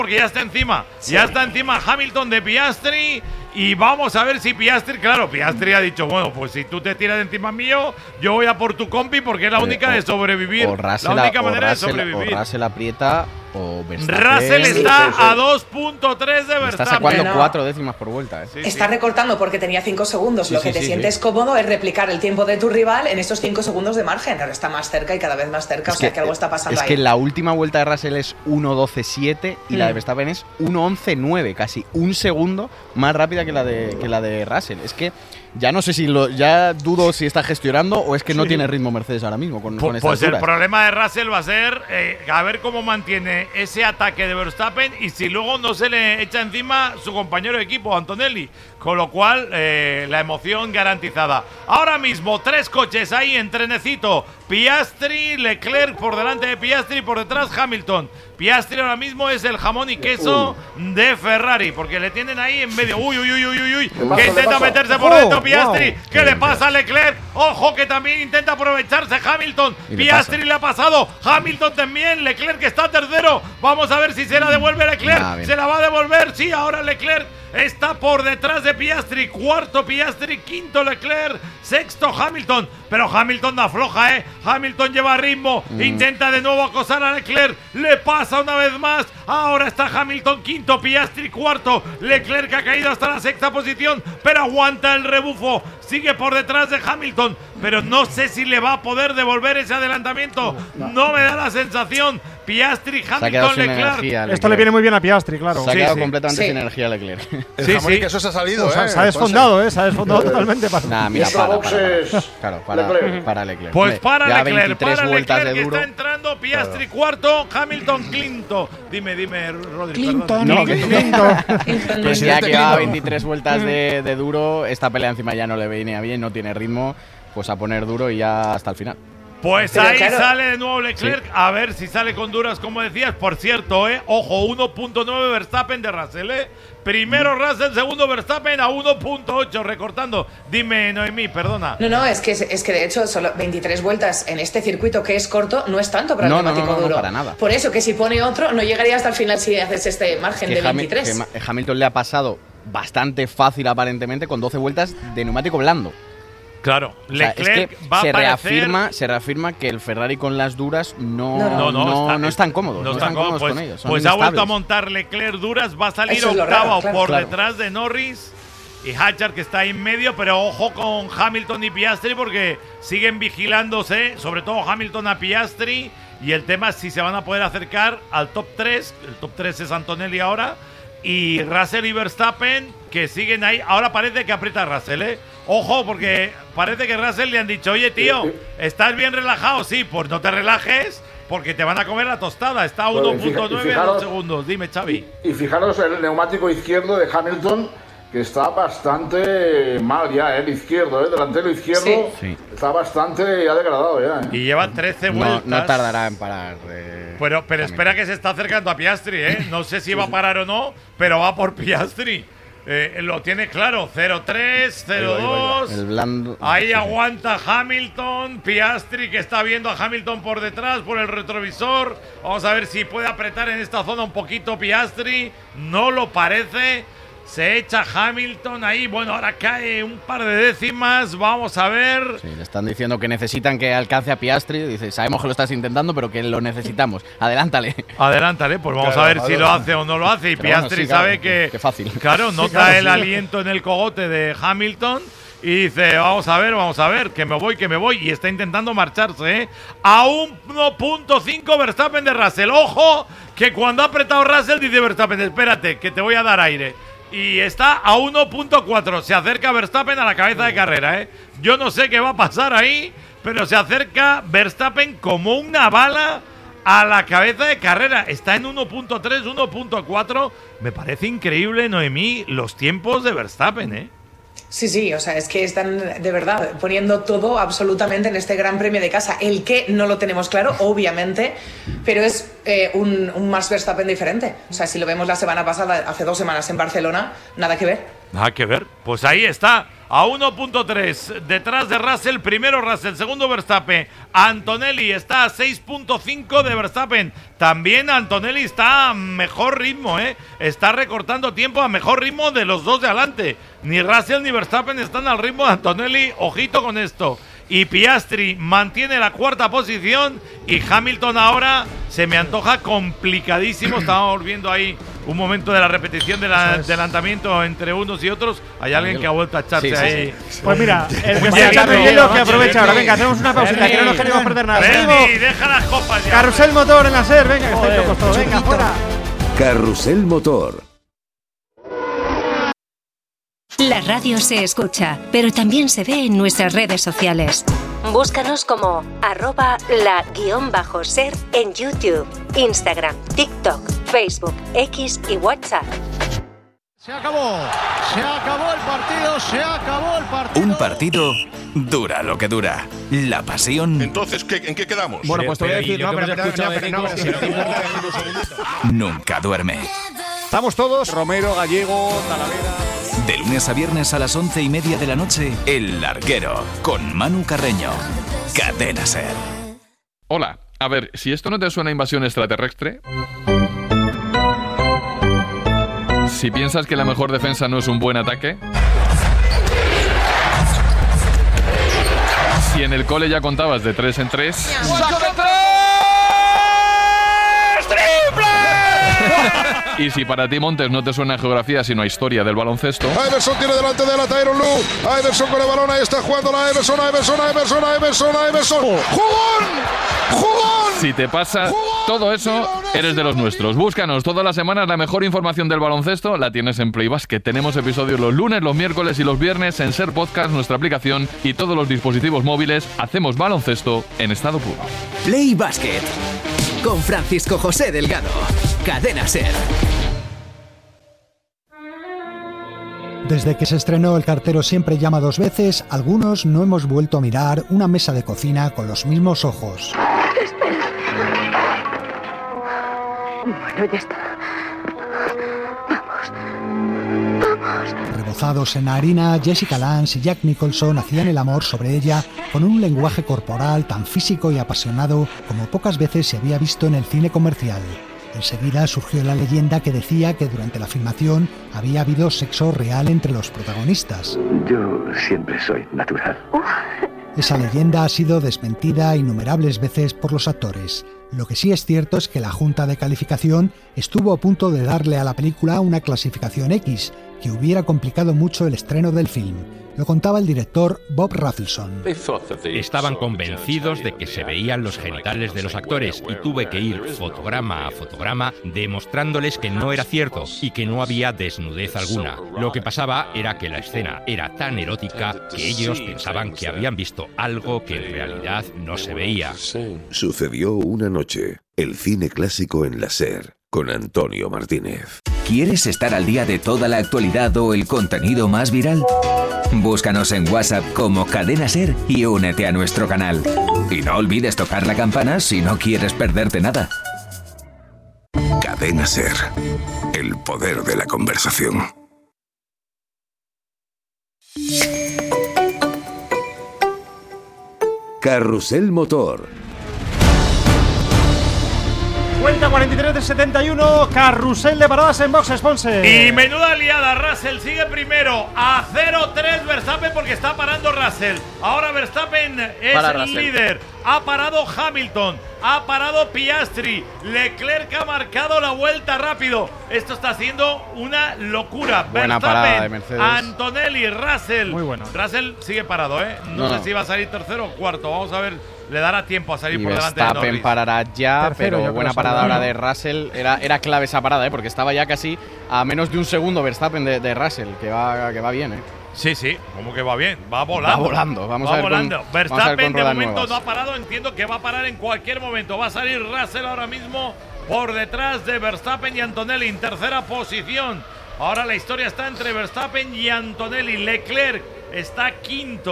porque ya está encima. Sí. Ya está encima Hamilton de Piastri. Y vamos a ver si Piastri ha dicho, bueno, pues si tú te tiras de encima mío, yo voy a por tu compi porque es la única de sobrevivir. La única manera de sobrevivir. O Russell aprieta o Verstappen. Russell está a 2.3 de Verstappen. Está sacando 4 décimas por vuelta. Está recortando porque tenía 5 segundos. Lo que te sientes cómodo es replicar el tiempo de tu rival en esos 5 segundos de margen. Ahora está más cerca y cada vez más cerca, que algo está pasando ahí. Es que la última vuelta de Russell es 1.12.7 y la de Verstappen es 1.11.9, casi un segundo más rápida que la de Russell. Es que ya no sé ya dudo si está gestionando o es que no tiene ritmo Mercedes ahora mismo con estas Pues el alturas. problema de Russell va a ser a ver cómo mantiene ese ataque de Verstappen y si luego no se le echa encima su compañero de equipo, Antonelli. Con lo cual, la emoción garantizada. Ahora mismo, 3 coches ahí en trenecito. Piastri, Leclerc por delante de Piastri, por detrás Hamilton. Piastri ahora mismo es el jamón y queso de Ferrari, porque le tienen ahí en medio. Uy, que intenta meterse por dentro Piastri. ¿Qué le pasa a Leclerc? Ojo, que también intenta aprovecharse Hamilton. Piastri le ha pasado. Hamilton también. Leclerc que está tercero. Vamos a ver si se la devuelve Leclerc. Se la va a devolver. Sí, ahora Leclerc está por detrás de Piastri. Cuarto Piastri, quinto Leclerc, sexto Hamilton. Pero Hamilton no afloja, Hamilton lleva ritmo. Intenta de nuevo acosar a Leclerc. Le pasa una vez más. Ahora está Hamilton quinto, Piastri cuarto. Leclerc que ha caído hasta la sexta posición, pero aguanta el rebufo. Sigue por detrás de Hamilton, pero no sé si le va a poder devolver ese adelantamiento. No me da la sensación. Piastri, Hamilton, Leclerc. Esto le viene muy bien a Piastri, claro. Se ha quedado completamente sin energía Leclerc. El jamón y queso se ha salido, Se ha desfondado, se ha desfondado totalmente. Nah, mira, para Leclerc. Pues para ya Leclerc, 23 para vueltas Leclerc de que duro. está entrando, Piastri cuarto, Hamilton quinto. Dime, Rodri. Clinton. Pues ya que va 23 vueltas de duro, esta pelea encima ya no le venía bien, no tiene ritmo, pues a poner duro y ya hasta el final. Pues pero ahí sale de nuevo Leclerc, a ver si sale con duras, como decías. Por cierto, ojo, 1.9 Verstappen de Russell, Primero Russell, segundo Verstappen a 1.8, recortando. Dime, Noemí, perdona. No, es que de hecho solo 23 vueltas en este circuito que es corto no es tanto para el neumático duro. No, para nada. Por eso que si pone otro no llegaría hasta el final si haces este margen de 23. Hamilton le ha pasado bastante fácil aparentemente con 12 vueltas de neumático blando. Claro, Leclerc es que va a aparecer. Se reafirma que el Ferrari con las duras no están cómodos. No están cómodos con ellos. Pues ha vuelto a montar Leclerc duras, va a salir octavo por detrás de Norris y Hadjar, que está ahí en medio, pero ojo con Hamilton y Piastri porque siguen vigilándose, sobre todo Hamilton a Piastri, y el tema es si se van a poder acercar al top 3. El top 3 es Antonelli ahora, y Russell y Verstappen que siguen ahí. Ahora parece que aprieta Russell, Ojo, porque parece que Russell le han dicho, oye, tío, ¿estás bien relajado? Sí, pues no te relajes, porque te van a comer la tostada. Está a 1.9 en 2 segundos. Dime, Xavi. Y fijaros el neumático izquierdo de Hamilton, que está bastante mal ya, el izquierdo, delantero izquierdo. Sí. Está bastante ya degradado ya. Y lleva 13 vueltas. No tardará en parar. Pero espera que se está acercando a Piastri, No sé si va a parar o no, pero va por Piastri. Lo tiene claro, 0-3, 0-2. Ahí aguanta Hamilton. Piastri que está viendo a Hamilton por detrás, por el retrovisor. Vamos a ver si puede apretar en esta zona un poquito Piastri. No lo parece. Se echa Hamilton ahí. Bueno, ahora cae un par de décimas. Vamos a ver. Sí, le están diciendo que necesitan que alcance a Piastri. Dice, sabemos que lo estás intentando, pero que lo necesitamos. Adelántale. Pues vamos a ver si lo hace o no lo hace. Y pero Piastri sabe que fácil. Claro, nota el aliento en el cogote de Hamilton. Y dice, vamos a ver, que me voy. Y está intentando marcharse, A 1.5 Verstappen de Russell. Ojo, que cuando ha apretado Russell dice Verstappen, espérate, que te voy a dar aire. Y está a 1.4. Se acerca Verstappen a la cabeza de carrera, Yo no sé qué va a pasar ahí, pero se acerca Verstappen como una bala a la cabeza de carrera. Está en 1.3, 1.4. Me parece increíble, Noemí, los tiempos de Verstappen, Sí, o sea, es que están de verdad poniendo todo absolutamente en este Gran Premio de casa. El qué no lo tenemos claro, obviamente, pero es un Max Verstappen diferente. O sea, si lo vemos la semana pasada, hace 2 semanas en Barcelona, nada que ver. Nada que ver. Pues ahí está, a 1.3 detrás de Russell, primero Russell, segundo Verstappen. Antonelli está a 6.5 de Verstappen. También Antonelli está a mejor ritmo, está recortando tiempo a mejor ritmo de los dos de adelante. Ni Russell ni Verstappen están al ritmo de Antonelli, ojito con esto. Y Piastri mantiene la cuarta posición y Hamilton ahora se me antoja complicadísimo. Estábamos viendo ahí un momento de la repetición del adelantamiento entre unos y otros. Hay alguien que ha vuelto a echarse ahí. Pues mira, el que está echando hielo que aprovecha ahora. Venga, hacemos una pausita, que no nos queremos perder nada. Bernie, deja las copas ya. Carrusel Motor en la SER, venga, que estáis locos todos. Venga, fuera. Carrusel Motor. La radio se escucha, pero también se ve en nuestras redes sociales. Búscanos como @la_ser en YouTube, Instagram, TikTok, Facebook, X y WhatsApp. Se acabó el partido. Un partido dura lo que dura. La pasión. Entonces, ¿en qué quedamos? Bueno, pues te voy a decir, nunca duerme. Estamos todos, Romero, Gallego, Talavera. De lunes a viernes a las 11:30 de la noche, El Larguero, con Manu Carreño. Cadena SER. Hola, a ver, si esto no te suena a invasión extraterrestre... Si piensas que la mejor defensa no es un buen ataque... Si en el cole ya contabas de 3 en 3... ¡Saque 3! ¡Triple! Y si para ti, Montes, no te suena a geografía sino a historia del baloncesto... Iverson tiene delante de la Tyronn Lue. Iverson con el balón, ahí está jugando la Iverson. ¡Jugón! Si te pasa todo eso, eres de los nuestros. Búscanos todas las semanas, la mejor información del baloncesto la tienes en Play Basket. Tenemos episodios los lunes, los miércoles y los viernes en SER Podcast, nuestra aplicación y todos los dispositivos móviles. Hacemos baloncesto en estado puro. Play Basket con Francisco José Delgado. Cadena SER. Desde que se estrenó El cartero siempre llama 2 veces, algunos no hemos vuelto a mirar una mesa de cocina con los mismos ojos. Bueno, ya está. Vamos. Rebozados en harina, Jessica Lange y Jack Nicholson hacían el amor sobre ella con un lenguaje corporal tan físico y apasionado como pocas veces se había visto en el cine comercial. Enseguida surgió la leyenda que decía que durante la filmación había habido sexo real entre los protagonistas. Yo siempre soy natural. Esa leyenda ha sido desmentida innumerables veces por los actores. Lo que sí es cierto es que la Junta de Calificación estuvo a punto de darle a la película una clasificación X, que hubiera complicado mucho el estreno del film. Lo contaba el director Bob Rafelson. Estaban convencidos de que se veían los genitales de los actores y tuve que ir fotograma a fotograma demostrándoles que no era cierto y que no había desnudez alguna. Lo que pasaba era que la escena era tan erótica que ellos pensaban que habían visto algo que en realidad no se veía. Sucedió una noche. El cine clásico en la SER. Con Antonio Martínez. ¿Quieres estar al día de toda la actualidad o el contenido más viral? Búscanos en WhatsApp como Cadena SER y únete a nuestro canal. Y no olvides tocar la campana si no quieres perderte nada. Cadena SER. El poder de la conversación. Carrusel Motor. Cuenta 43 de 71, carrusel de paradas en box sponsor. Y menuda liada, Russell sigue primero a 0-3 Verstappen porque está parando Russell. Ahora Verstappen es el líder. Ha parado Hamilton, ha parado Piastri, Leclerc ha marcado la vuelta rápido. Esto está siendo una locura. Buena parada de Mercedes. Antonelli, Russell. Muy bueno. Russell sigue parado, No sé si va a salir tercero o cuarto. Vamos a ver. Le dará tiempo a salir y por delante de Norris. Verstappen parará ya, tercero, pero buena parada ahora de Russell. Era clave esa parada, porque estaba ya casi a menos de un segundo Verstappen de Russell, que va bien, Sí, como que va bien, va volando. Va volando, vamos a ver volando. Verstappen de momento nuevas. no ha parado, entiendo que va a parar en cualquier momento. Va a salir Russell ahora mismo por detrás de Verstappen y Antonelli en tercera posición. Ahora la historia está entre Verstappen y Antonelli. Leclerc está quinto.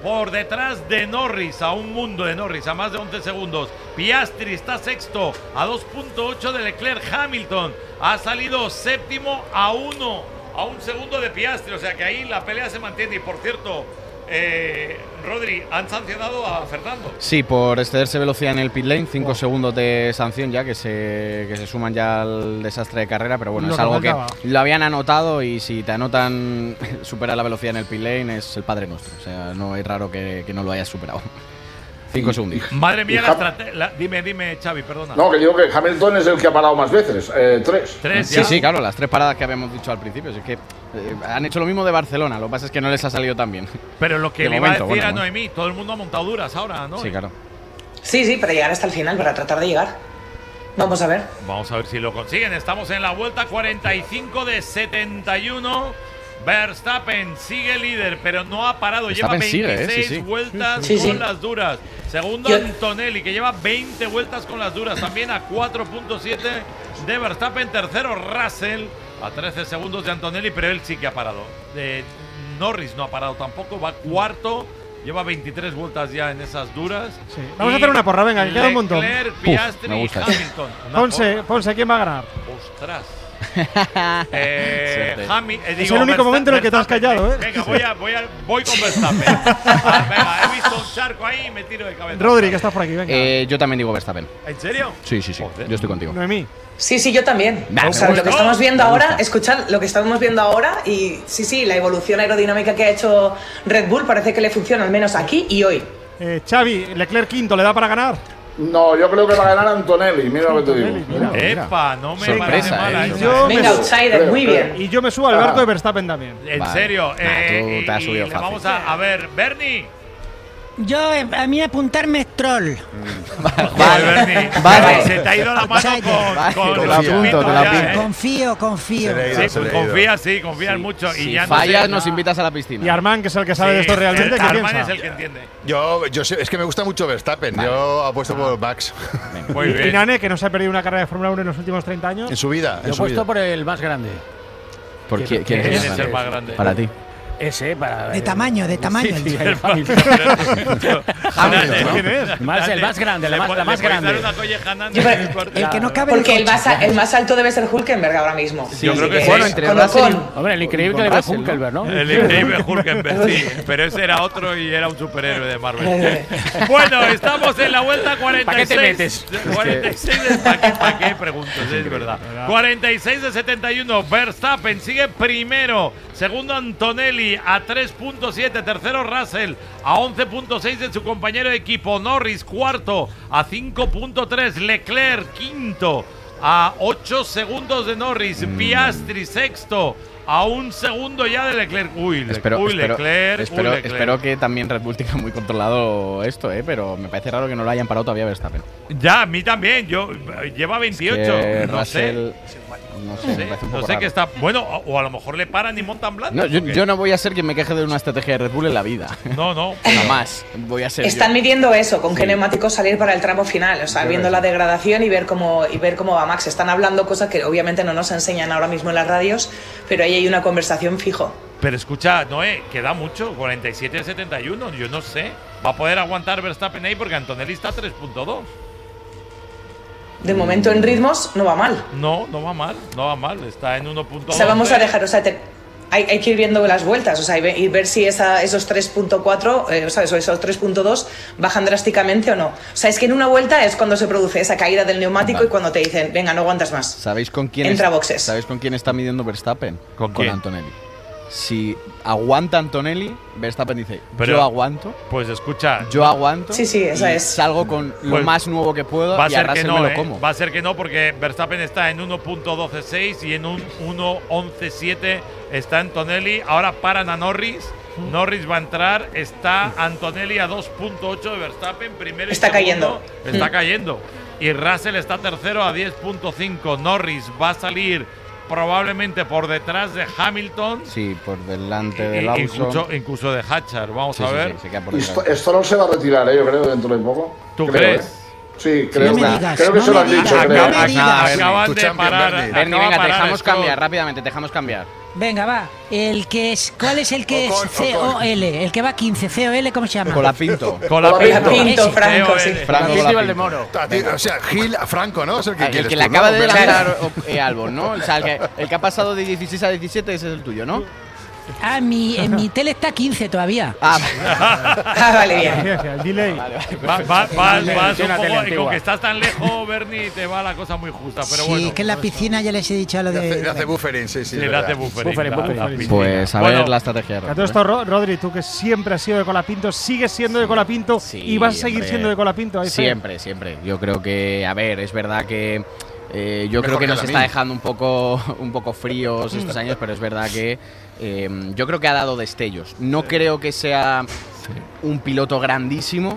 por detrás de Norris, a un mundo de Norris, a más de 11 segundos. Piastri está sexto, a 2.8 de Leclerc. Hamilton ha salido séptimo a un segundo de Piastri, o sea que ahí la pelea se mantiene. Y por cierto, Rodri, han sancionado a Fernando. Sí, por excederse velocidad en el pit lane, 5 segundos de sanción ya, que se suman ya al desastre de carrera, pero bueno, es algo que lo habían anotado y si te anotan superar la velocidad en el pit lane es el Padre Nuestro, o sea, no es raro que no lo hayas superado. 5 segundos. Madre mía, la estrategia. Dime, Xavi, perdona. No, que digo que Hamilton es el que ha parado más veces, 3. Sí, claro, las 3 paradas que habíamos dicho al principio. Es que han hecho lo mismo de Barcelona, lo que pasa es que no les ha salido tan bien. Pero lo que le iba a decir a Noemí, todo el mundo ha montado duras ahora, ¿no? Sí, claro. Sí, para llegar hasta el final, para tratar de llegar. Vamos a ver. Vamos a ver si lo consiguen. Estamos en la vuelta 45 de 71. Verstappen sigue líder, pero no ha parado. Verstappen lleva 26 vueltas con las duras. Segundo, Antonelli, que lleva 20 vueltas con las duras. También a 4.7 de Verstappen. Tercero, Russell, a 13 segundos de Antonelli, pero él sí que ha parado. Norris no ha parado tampoco, va cuarto. Lleva 23 vueltas ya en esas duras. Sí. Vamos a hacer una porra, venga, que queda un montón. Leclerc, Piastri y Hamilton. Ponce, ¿quién va a ganar? Ostras. Es el único momento en el que te has callado, ¿eh? Venga, voy con Verstappen. Venga, he visto un charco ahí y me tiro de cabeza. Rodri, que estás por aquí, venga. Yo también digo Verstappen. ¿En serio? Sí. Yo estoy contigo. Noemí. Sí, yo también. O sea, lo que estamos viendo ahora, escuchad lo que estamos viendo ahora y sí, la evolución aerodinámica que ha hecho Red Bull parece que le funciona al menos aquí y hoy. Xavi, Leclerc quinto, ¿le da para ganar? No, yo creo que va a ganar Antonelli, mira lo que te digo. Epa, no me sorpresa, parece mala. Venga, outsider, muy bien. Y yo me subo al barco de Verstappen también. En serio. Tú te has subido fácil. Vamos a ver, Bernie. Yo, a mí apuntarme es troll. Vale. Se te ha ido la mano con la punta. Confío. Sí, confías mucho. Si y ya fallas, nos invitas a la piscina. Y Armán, que es el que sabe de esto realmente, ¿qué piensa? Armán es el que entiende. Yo es que me gusta mucho Verstappen. Vale. Yo apuesto por Max. Muy bien. Y Nane, que no se ha perdido una carrera de Fórmula 1 en los últimos 30 años. En su vida. Yo he puesto por el más grande. ¿Por quién es el más grande? Para ti. Ese, para. De tamaño. ¿Quién es? El más grande, la más grande. El que no cabe. Porque el más alto debe ser Hulkenberg ahora mismo. Sí, yo creo que bueno, entre Russell. Hombre, el increíble de Hulkenberg, ¿no? El increíble Hulkenberg, sí. Pero ese era otro y era un superhéroe de Marvel. Bueno, estamos en la vuelta 46. ¿Para qué te metes? 46 de ¿para qué preguntas? Es verdad. 46 de 71. Verstappen sigue primero. Segundo, Antonelli a 3.7. Tercero, Russell a 11.6 de su compañero de equipo. Norris cuarto a 5.3. Leclerc quinto a 8 segundos de Norris. Piastri sexto a 1 segundo ya de Leclerc. Espero que también Red Bull tenga muy controlado esto, pero me parece raro que no lo hayan parado todavía Verstappen. Ya, a mí también. Lleva 28. No sé. No sé qué está. Bueno, o a lo mejor le paran y montan blanco. No, yo no voy a ser quien me queje de una estrategia de Red Bull en la vida. No. Jamás voy a ser. Están midiendo eso, con qué neumáticos salir para el tramo final. O sea, viendo la degradación y ver cómo va Max. Están hablando cosas que obviamente no nos enseñan ahora mismo en las radios, pero ahí hay una conversación fijo. Pero escucha, Noé, queda mucho, 47-71. Yo no sé. ¿Va a poder aguantar Verstappen ahí? Porque Antonelli está a 3.2. De momento en ritmos no va mal. No va mal. Está en 1.2. O sea, vamos a dejar, hay que ir viendo las vueltas, o sea, y ver si esos 3.4, ¿sabes? O esos 3.2 bajan drásticamente o no. O sea, es que en una vuelta es cuando se produce esa caída del neumático y cuando te dicen, venga, no aguantas más. ¿Sabéis con quién entra boxes? ¿Sabéis con quién está midiendo Verstappen? Con Antonelli. Si aguanta Antonelli, Verstappen dice, pero, yo aguanto. Pues escucha. Yo aguanto. Sí, esa es. Salgo con lo más nuevo que puedo va a y ser a que Russell me lo como. Va a ser que no, porque Verstappen está en 1.126 y en un 1.11.7 está Antonelli. Ahora paran a Norris. Norris va a entrar. Está Antonelli a 2.8 de Verstappen. Primero y está segundo. Cayendo. Está cayendo. Y Russell está tercero a 10.5. Norris va a salir probablemente por detrás de Hamilton. Sí, por delante de Lawson. Incluso de Hatcher. Vamos a ver. Esto no se va a retirar, yo creo, dentro de poco. ¿Tú crees? Sí, creo, No me que- digas, creo que no se lo me has dicho. digas, creo. no me digas. Acaban Tu de champion, parar. Bernie. Bernie, acaba venga, de te parar dejamos Stroll. cambiar rápidamente, te dejamos cambiar. Venga, va. El que es, ¿cuál es el que Ocon, es COL? El que va 15, COL, ¿cómo se llama? Colapinto. Colapinto, Franco, sí. Franco Colapinto y Colapinto. Valdemoro. O sea, Gil a Franco, ¿no? Es el que El quieres que le tú, acaba ¿no? de Bernie. adelantar Albon, ¿no? O sea, el que ha pasado de 16 a 17 ese es el tuyo, ¿no? Ah, en mi tele está 15 todavía. Ah, Vale, bien. El delay. Vas un Una tele poco, y con antigua. que estás tan lejos, Bernie, te va la cosa muy justa. Pero Sí, bueno. que en la piscina ya les he dicho lo Le de. hace buffering, sí, Sí, es le verdad. hace buffering. Buffering. la piscina. pues a Bueno, ver la estrategia. A todo esto, Rodri, tú que siempre has sido de Colapinto, sigues siendo de Colapinto Sí, y vas a seguir hombre. siendo de Colapinto. Ahí está. Siempre. Yo creo que, a ver, es verdad que yo creo Mejor que que nos la está mía. dejando un poco fríos estos años, pero es verdad que yo creo que ha dado destellos. No creo que sea un piloto grandísimo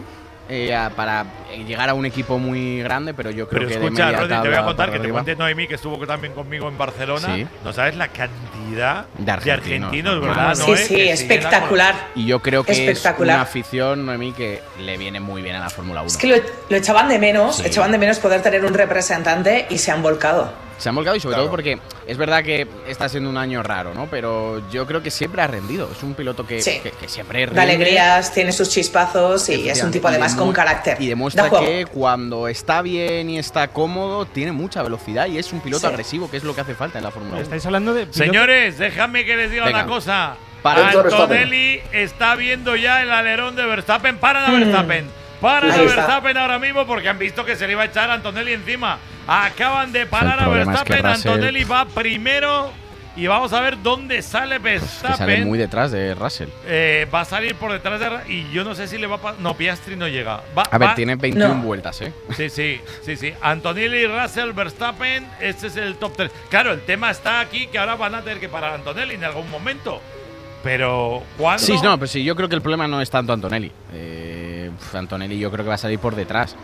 para llegar a un equipo muy grande, pero yo creo Pero que escucha, de media Rodri, te voy a tabla contar para que te arriba. cuente Noemí, que estuvo también conmigo en Barcelona. Sí. No sabes la cantidad De de argentinos, argentinos, ¿no? ¿verdad? Sí, Noé? sí, Que se espectacular. Y yo creo que es Espectacular. una afición, Noemí, que le viene muy bien a la Fórmula 1. Es que lo echaban de menos, Sí. echaban de menos poder tener un representante y se han volcado. Se han volcado y sobre Claro. todo porque es verdad que está siendo un año raro, ¿no? Pero yo creo que siempre ha rendido. Es un piloto que, Sí. que siempre rinde. Da alegrías, tiene sus chispazos y es un tipo además con carácter. Y demuestra Da juego. que cuando está bien y está cómodo, tiene mucha velocidad y es un piloto Sí. agresivo, que es lo que hace falta en la Fórmula 1. Estáis hablando de. Señores, déjame que les diga Venga. una cosa. Para Antonelli está viendo ya el alerón de Verstappen. Paran a Verstappen. Paran a Ahí está. Verstappen ahora mismo porque han visto que se le iba a echar a Antonelli encima. Acaban de parar a problema es que Verstappen. Russell- Antonelli va primero. Y vamos a ver dónde sale Que Verstappen. sale muy detrás de Russell. Va a salir por detrás de y yo no sé si le va a pasar. No, Piastri no llega. A ver, tiene 21 vueltas, ¿eh? Sí. Antonelli, Russell, Verstappen, este es el top 3. Claro, el tema está aquí que ahora van a tener que parar a Antonelli en algún momento. Pero, ¿cuándo? Sí, no, pues sí, yo creo que el problema no es tanto Antonelli. Antonelli yo creo que va a salir por detrás.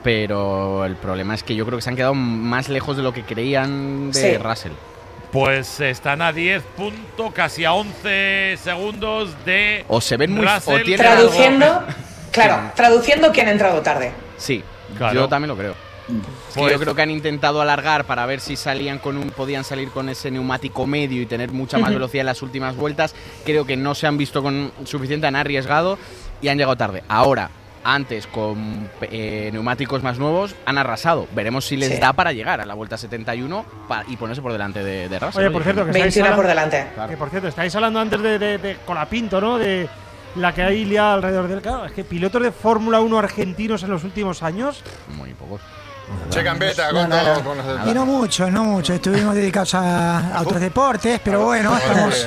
Pero el problema es que yo creo que se han quedado más lejos de lo que creían de Sí. Russell. Pues están a 10 puntos, casi a 11 segundos de. O se ven muy... o Russell. tienen Traduciendo, algo- claro, traduciendo quién ha entrado tarde. Sí, Claro. yo también lo creo. Es que Pues- yo creo que han intentado alargar para ver si podían salir con ese neumático medio y tener mucha más velocidad en las últimas vueltas. Creo que no se han visto con suficiente, han arriesgado y han llegado tarde. Ahora, antes con neumáticos más nuevos, han arrasado. Veremos si les Sí. da para llegar a la vuelta 71 y ponerse por delante de Russell. Oye, por cierto, que estáis 21 por hablando, delante. que por cierto, estáis hablando antes de Colapinto, ¿no? De la que hay liada alrededor del. Claro, es que pilotos de Fórmula 1 argentinos en los últimos años. Muy pocos. Che Gambetta, No, nada. Y no mucho. Estuvimos dedicados a otros deportes, pero bueno, estamos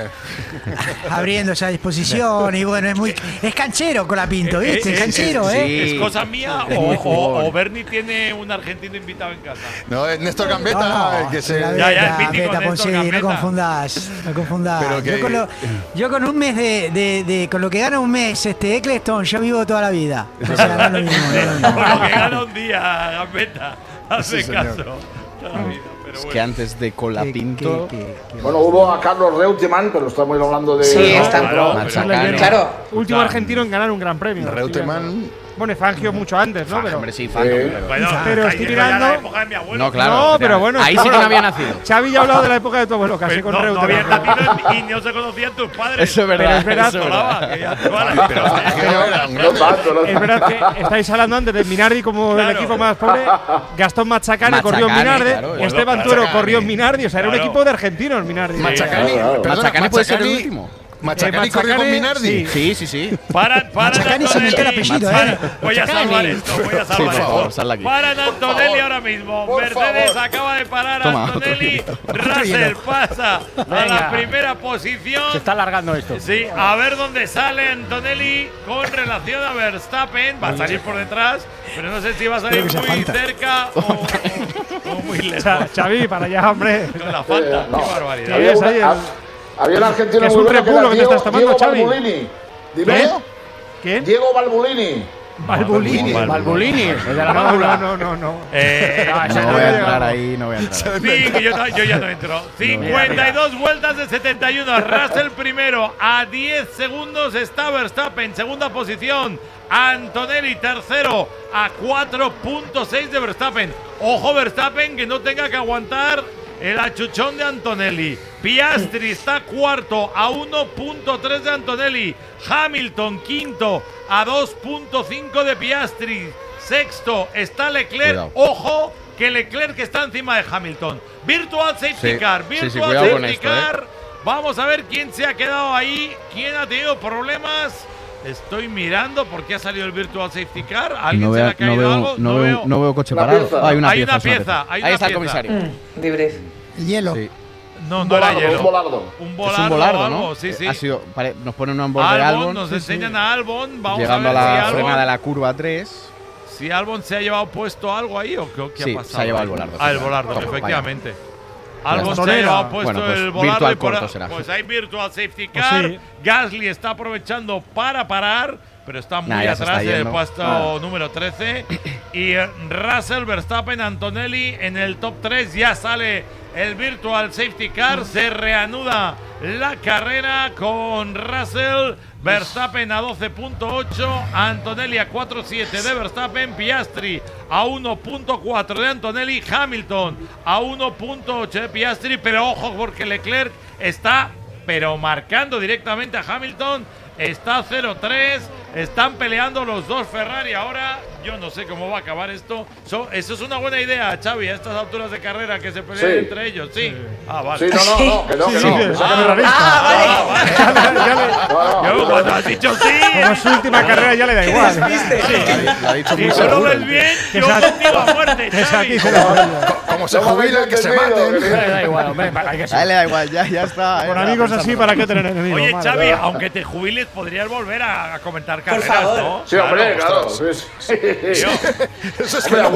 abriendo esa disposición. Y bueno, es canchero Colapinto, ¿viste? Es canchero, ¿eh? sí. ¿Es cosa mía Es muy jugón. o Bernie tiene un argentino invitado en casa? No, es Néstor Gambetta, el que se. Ya, el mítico Néstor Ponce, Gambetta. no confundas. Pero que- Yo con un mes con lo que gana un mes Eccleston, yo vivo toda la vida. O sea, no es lo mismo, no es lo mismo. Por lo que gana un día, Gambetta. Hace Sí, señor. caso. Toda la vida, pero Es bueno. que antes de Colapinto... Bueno, hubo a Carlos Reutemann, pero estamos hablando de. Sí, está Claro, Machacane. Claro. Último argentino en ganar un gran premio. Reutemann. Bueno, y Fangio mucho antes, ¿no? Pero, Hombre, sí, Fangio, pero- Bueno, Pero ahí estoy llegó ya mirando- la época de mi abuelo. No, claro. No, pero bueno. Ahí sí que no había nacido. Xavi ya ha hablado de la época de tu abuelo, casi Pues con no, no había Reutemann. nacido y no se conocían tus padres. Eso es verdad. Pero es verdad. eso es verdad. Que ya te vale. Pero, No tanto, no Es verdad que estáis hablando antes de Minardi como Claro. el equipo más pobre. Gastón Machacane corrió en Machacane, Minardi. claro, Esteban Machacane. Tuero corrió en Minardi. O sea, era un Claro. equipo de argentinos, Minardi. Machacani. claro. Perdona, Machacane puede ser el Machacani- último. Machacani corrió con Machacane, Minardi. sí. Sí. Paran Machacani se metió el apellido, ¿eh? Voy a salvar esto, voy a salvar por favor, esto. salla aquí. Paran a Antonelli favor. ahora mismo. Por Mercedes favor. acaba de parar a Toma, otro Antonelli. hielo. Russell pasa a la Venga. primera posición. Se está alargando esto. Sí, a ver dónde sale Antonelli con relación a Verstappen. Va a salir por detrás, pero no sé si va a salir Creo que se muy falta. cerca o muy lejos. Xavi, para allá, hombre. Con la falta, No. qué barbaridad. Había- Había, ahí había un argentino que es muy un bueno que repulo era que te Diego, estás tomando, Diego Xavi. Balbulini. Dime. ¿Quién? ¿Quién? Diego Balbulini. Balbulini. Balbulini, el de la No, válvula. no. No voy a entrar ahí, no voy a entrar. Sí, que yo ya no entro. 52 vueltas de 71. Russell primero. A 10 segundos está Verstappen. Segunda posición. Antonelli tercero a 4.6 de Verstappen. Ojo Verstappen que no tenga que aguantar el achuchón de Antonelli. Piastri está cuarto a 1.3 de Antonelli. Hamilton quinto a 2.5 de Piastri. Sexto está Leclerc. Cuidado. Ojo que Leclerc está encima de Hamilton. Virtual Safety Car. Virtual Safety Car. Vamos a ver quién se ha quedado ahí. ¿Quién ha tenido problemas? Estoy mirando porque ha salido el Virtual Safety Car. ¿Alguien se le ha caído algo? No veo coche parado. Hay una pieza. pieza. Ahí está el comisario. Debrief. El hielo. Sí. No era hielo. Un volardo. Es un volardo, ¿no? Sí. Ha sido, nos ponen un onboard de Albon. Nos enseñan a Albon. Vamos llegando a ver a la si Albon, frenada de la curva 3. Si Albon se ha llevado puesto algo ahí o qué ha pasado. Se ha llevado el volardo. El volardo, efectivamente. Albon se ha llevado puesto el volardo y pues hay Virtual Safety Car. Pues sí. Gasly está aprovechando para parar, pero está muy atrás en el puesto número 13. Y Russell, Verstappen, Antonelli en el top 3. Ya sale el Virtual Safety Car. Se reanuda la carrera con Russell, Verstappen a 12.8, Antonelli a 4.7 de Verstappen, Piastri a 1.4 de Antonelli, Hamilton a 1.8 de Piastri, pero ojo porque Leclerc está marcando directamente a Hamilton, está 0-3, están peleando los dos Ferrari ahora. Yo no sé cómo va a acabar esto. Eso es una buena idea, Xavi, a estas alturas de carrera que se peleen entre ellos. Sí. Ah, vale. Sí, no, que no. Yo cuando has dicho sí. Como su última carrera ya le da igual. Lo ha dicho muy Si tú lo ves bien, yo contigo a muerte, Xavi. Como se jubile, que se mate. Le da igual, hombre, hay que A él le da igual, ya está. Con amigos así, ¿para qué tener enemigos? Oye, Xavi, aunque te jubiles, podrías volver a comentar carreras, ¿no? Sí, hombre, claro. Eso es que Esa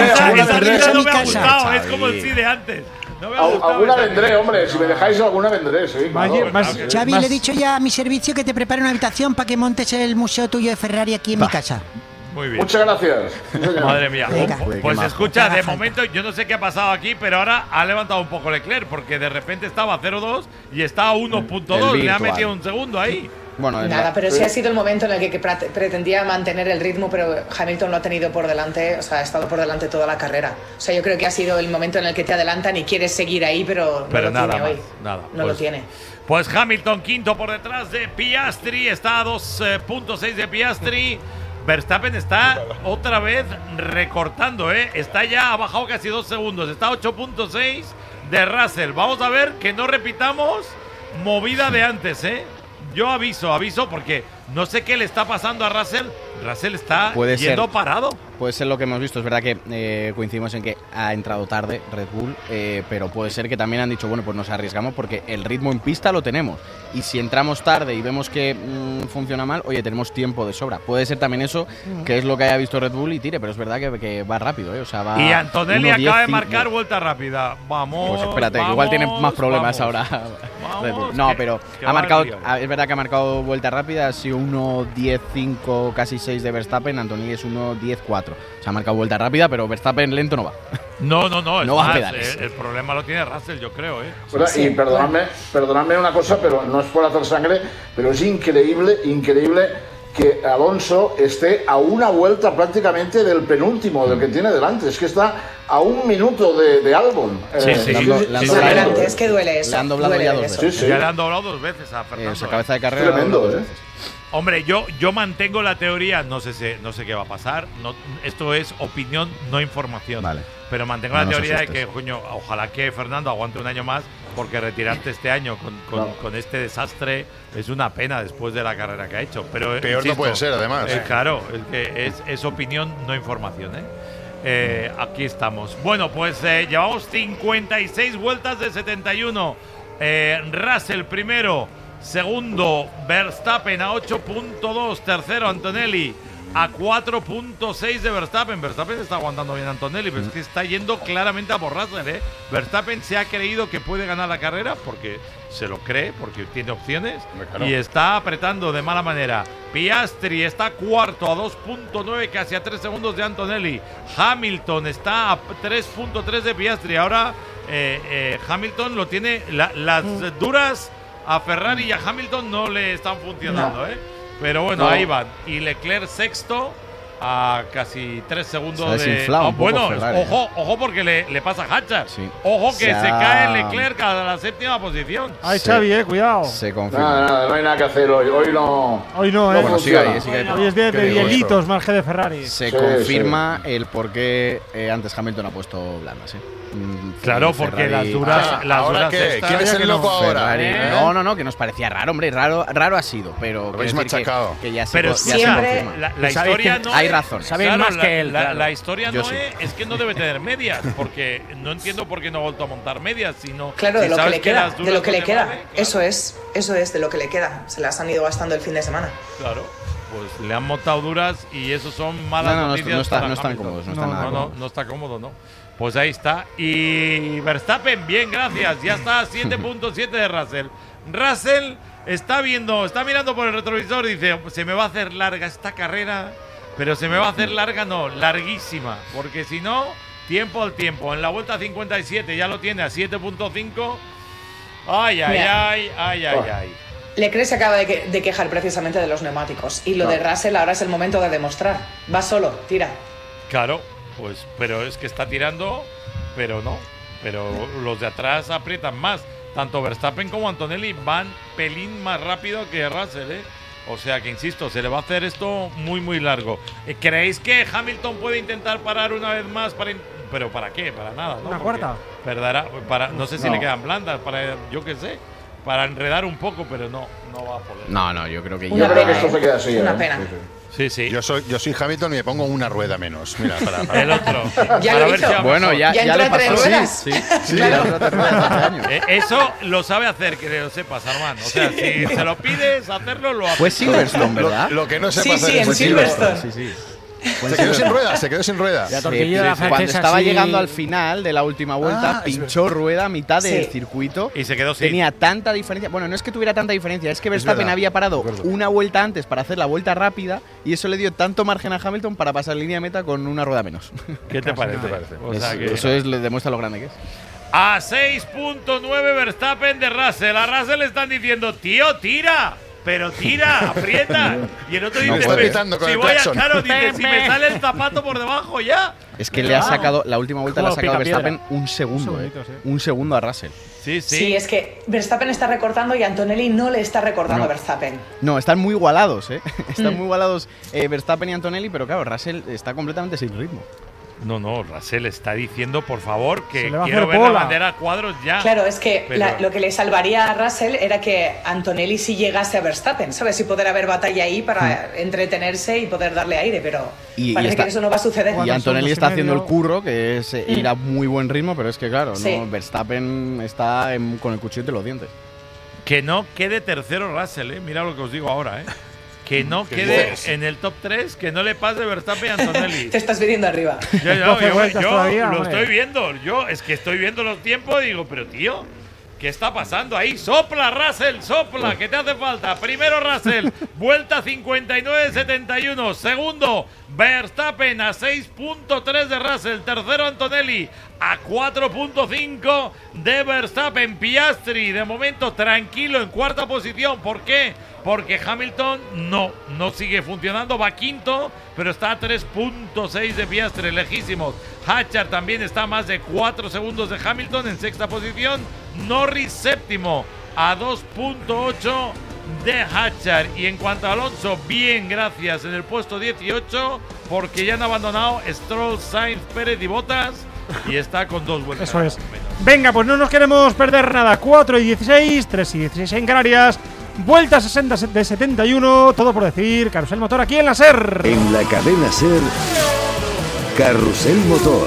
risa no me ha casa, gustado, Xavi. es como el sí de antes. No me ha gustado. Alguna esa vendré, risa. hombre. Si me dejáis alguna vendré, sí. Xavi, le he dicho ya a mi servicio que te prepare una habitación para que montes el museo tuyo de Ferrari aquí en mi casa. Muy bien. Muchas gracias. Madre mía. Venga. Pues Qué escucha, majo. de momento yo no sé qué ha pasado aquí, pero ahora ha levantado un poco Leclerc, porque de repente estaba a 0.2 y está a 1.2. Le ha virtual. metido un segundo ahí. Bueno, Nada, pero sí ha sido el momento en el que pretendía mantener el ritmo, pero Hamilton lo ha tenido por delante, o sea, ha estado por delante toda la carrera. O sea, yo creo que ha sido el momento en el que te adelantan y quieres seguir ahí, pero no lo nada tiene más, hoy. nada. No lo tiene. Pues Hamilton quinto por detrás de Piastri, está a 2.6 de Piastri. Verstappen está otra vez recortando, está ya, ha bajado casi 2 segundos, está a 8.6 de Russell. Vamos a ver que no repitamos movida de antes, Yo aviso porque no sé qué le está pasando a Russell. Russell está yendo parado. Puede ser lo que hemos visto. Es verdad que coincidimos en que ha entrado tarde Red Bull, pero puede ser que también han dicho, bueno, pues nos arriesgamos porque el ritmo en pista lo tenemos. Y si entramos tarde y vemos que funciona mal, oye, tenemos tiempo de sobra. Puede ser también eso, que es lo que haya visto Red Bull y tire, pero es verdad que va rápido, O sea, va Y Antonelli 1.10, acaba de 5. marcar vuelta rápida. Vamos. Pues espérate, que igual tiene más problemas ahora. Red Bull. No, pero ha marcado, es verdad que ha marcado vuelta rápida, ha sido 1.10.5, casi 6 de Verstappen, Antonelli es 1.10.4. Se ha marcado vuelta rápida, pero Verstappen lento no va. No. No va a pedales. El problema lo tiene Russell, yo creo, Bueno, y perdonadme una cosa, pero no es por hacer sangre, pero es increíble que Alonso esté a una vuelta prácticamente del penúltimo, del que tiene delante. Es que está a 1 minuto de Albon. Sí. Es que duele eso. Le han doblado ya 2 veces. Sí. Ya le han doblado 2 veces a Fernando. Esa cabeza de carrera. Tremendo, Hombre, yo mantengo la teoría, no sé qué va a pasar. Esto es opinión, no información. Vale. Pero mantengo la teoría de que, coño, ojalá que Fernando aguante un año más, porque retirarte este año con este desastre es una pena después de la carrera que ha hecho. Pero peor insisto, no puede ser, además. Claro, es opinión, no información, aquí estamos. Bueno, pues llevamos 56 vueltas de 71. Russell primero, segundo Verstappen a 8.2, tercero Antonelli a 4.6 de Verstappen. Verstappen está aguantando bien a Antonelli, pero es que está yendo claramente a por Russell, Verstappen se ha creído que puede ganar la carrera porque se lo cree, porque tiene opciones, y está apretando de mala manera. Piastri está cuarto a 2.9, casi a 3 segundos de Antonelli. Hamilton está a 3.3 de Piastri. Ahora Hamilton lo tiene, las duras a Ferrari y a Hamilton no le están funcionando, Pero bueno, ahí van. Y Leclerc sexto a casi 3 segundos se ha desinflado un poco bueno, Ferrari, ojo porque le pasa a Hatchard. Sí. Ojo que se cae Leclerc a la 7ª posición. Ay, Xavi, cuidado. Se confirma. Nada, no hay nada que hacer hoy. Hoy no. Hoy no, Bueno, sigue ahí. Hoy es día de hielitos más que de Ferrari. Se confirma el por qué antes Hamilton ha puesto blandas, Claro, porque las duras ¿Quién es el loco ahora? No, que nos parecía raro, hombre. Raro ha sido, pero. Lo habéis machacado. Que ya pero siempre la historia no hay es, razón. Claro, más que él. La historia no es que no debe tener medias, porque no entiendo por qué no ha vuelto a montar medias, sino. Claro, de lo que le queda. De lo que le queda. Vale, claro. Eso es de lo que le queda. Se las han ido gastando el fin de semana. Claro. Pues le han montado duras y eso son malas noticias. No están cómodos. No está cómodo, ¿no? Pues ahí está. Y Verstappen, bien, gracias. Ya está a 7.7 de Russell. Russell está mirando por el retrovisor y dice, se me va a hacer larga esta carrera, pero se me va a hacer larga, no, larguísima. Porque si no, tiempo al tiempo. En la vuelta 57 ya lo tiene a 7.5. Ay. Leclerc se acaba de quejar precisamente de los neumáticos. Y lo de Russell ahora es el momento de demostrar. Va solo, tira. Claro, pues, pero es que está tirando, pero no. Pero los de atrás aprietan más. Tanto Verstappen como Antonelli van pelín más rápido que Russell, ¿eh? O sea que, insisto, se le va a hacer esto muy, muy largo. ¿Creéis que Hamilton puede intentar parar una vez más? ¿Pero para qué? Para nada, ¿no? ¿Una cuarta? No sé si le quedan blandas, yo qué sé. Para enredar un poco, pero no va a poder. No, yo creo que Yo creo que esto se queda así. Una pena. Sí. Yo soy Hamilton y me pongo una rueda menos. Mira, para. El otro. Ya lo hizo. Bueno, ya le pasó. Sí, claro. Eso lo sabe hacer, que lo sepas, Armando. O sea, si se lo pides hacerlo, lo hace. Fue Silverstone, ¿verdad? Lo que no sepa hacer en Silverstone. Sí. Se quedó sin rueda. Cuando estaba llegando al final de la última vuelta, pinchó rueda a mitad del circuito y se quedó sin. Tenía tanta diferencia. Bueno, no es que tuviera tanta diferencia, es que Verstappen había parado una vuelta antes para hacer la vuelta rápida y eso le dio tanto margen a Hamilton para pasar línea de meta con una rueda menos. ¿Qué te parece? O sea, eso le demuestra lo grande que es. A 6.9 Verstappen de Russell. A Russell le están diciendo, tío, tira. Pero tira, aprieta. Y el otro dice, si me sale el zapato por debajo ya. Es que le ha sacado, la última vuelta le ha sacado a Verstappen un segundo. Un segundo a Russell. Sí, es que Verstappen está recortando y Antonelli no le está recortando a Verstappen. No, están muy igualados, Están muy igualados Verstappen y Antonelli, pero claro, Russell está completamente sin ritmo. No, Russell está diciendo, por favor, que quiero ver la bandera a cuadros ya. Claro, es que lo que le salvaría a Russell era que Antonelli sí llegase a Verstappen, ¿sabes? Y poder haber batalla ahí para entretenerse y poder darle aire, pero parece que eso no va a suceder. Y Antonelli está haciendo el curro, que es ir a muy buen ritmo, pero es que claro, no, Verstappen está con el cuchillo entre los dientes. Que no quede tercero Russell, mira lo que os digo ahora, que no quede en el top 3, que no le pase Verstappen a Antonelli. Te estás pidiendo arriba. Yo lo estoy viendo. Es que estoy viendo los tiempos y digo, pero tío, ¿qué está pasando ahí? ¡Sopla, Russell! ¡Sopla! ¿Qué te hace falta? Primero Russell, vuelta 59.71. Segundo, Verstappen a 6.3 de Russell. Tercero, Antonelli a 4.5 de Verstappen. Piastri, de momento, tranquilo en cuarta posición. ¿Por qué? Porque Hamilton no sigue funcionando, va quinto, pero está a 3.6 de Piastri, lejísimos. Hatchard también está a más de 4 segundos de Hamilton en sexta posición. Norris séptimo a 2.8 de Hatchard. Y en cuanto a Alonso, bien, gracias, en el puesto 18, porque ya han abandonado Stroll, Sainz, Pérez y Bottas y está con 2 vueltas. Eso es. Venga, pues no nos queremos perder nada. 4 y 16, 3 y 16 en Canarias. Vuelta 60 de 71, todo por decir. Carrusel Motor aquí en la SER. En la cadena SER, Carrusel Motor.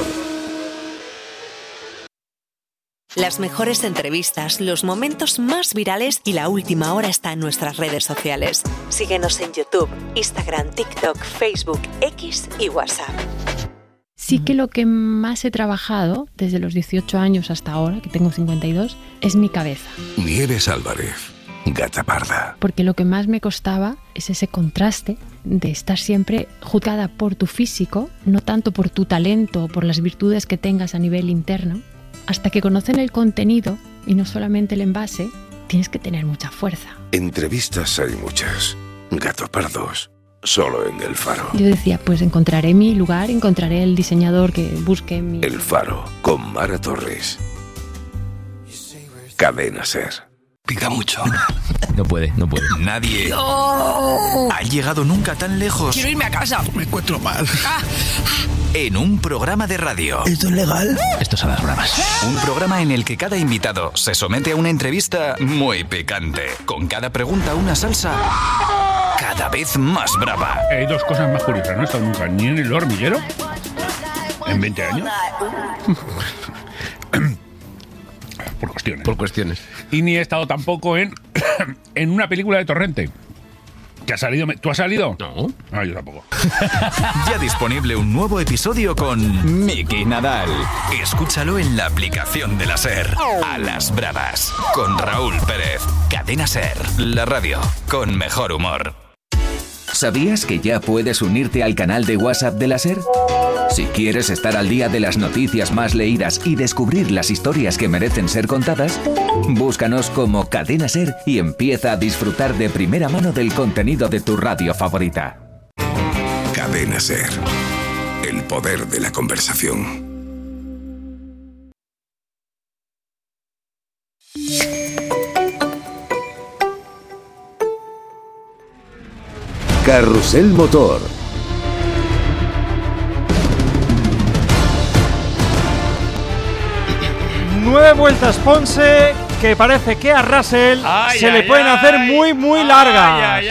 Las mejores entrevistas, los momentos más virales y la última hora está en nuestras redes sociales. Síguenos en YouTube, Instagram, TikTok, Facebook, X y WhatsApp. Sí que lo que más he trabajado desde los 18 años hasta ahora, que tengo 52, es mi cabeza. Nieves Álvarez. Gata parda. Porque lo que más me costaba es ese contraste de estar siempre juzgada por tu físico, no tanto por tu talento o por las virtudes que tengas a nivel interno. Hasta que conocen el contenido y no solamente el envase, tienes que tener mucha fuerza. Entrevistas hay muchas. Gato Pardos, solo en El Faro. Yo decía, pues encontraré mi lugar, encontraré el diseñador que busque mi... El Faro, con Mara Torres. Cadena SER. Pica mucho. No puede. Nadie ha llegado nunca tan lejos. Quiero irme a casa. Me encuentro mal. En un programa de radio. ¿Esto es legal? Esto es a las bravas. Un programa en el que cada invitado se somete a una entrevista muy picante. Con cada pregunta una salsa cada vez más brava. Hay dos cosas más curiosas. No he estado nunca ni en el hormiguero en 20 años. Por cuestiones. Y ni he estado tampoco en una película de Torrente. ¿Que ha salido? ¿Tú has salido? No. Ah, yo tampoco. Ya disponible un nuevo episodio con Miki Nadal. Escúchalo en la aplicación de la SER. A las bravas. Con Raúl Pérez. Cadena SER. La radio con mejor humor. ¿Sabías que ya puedes unirte al canal de WhatsApp de la SER? Si quieres estar al día de las noticias más leídas y descubrir las historias que merecen ser contadas, búscanos como Cadena SER y empieza a disfrutar de primera mano del contenido de tu radio favorita. Cadena SER. El poder de la conversación. Carrusel Motor. Nueve vueltas Ponce, que parece que a Russell se le pueden hacer muy largas.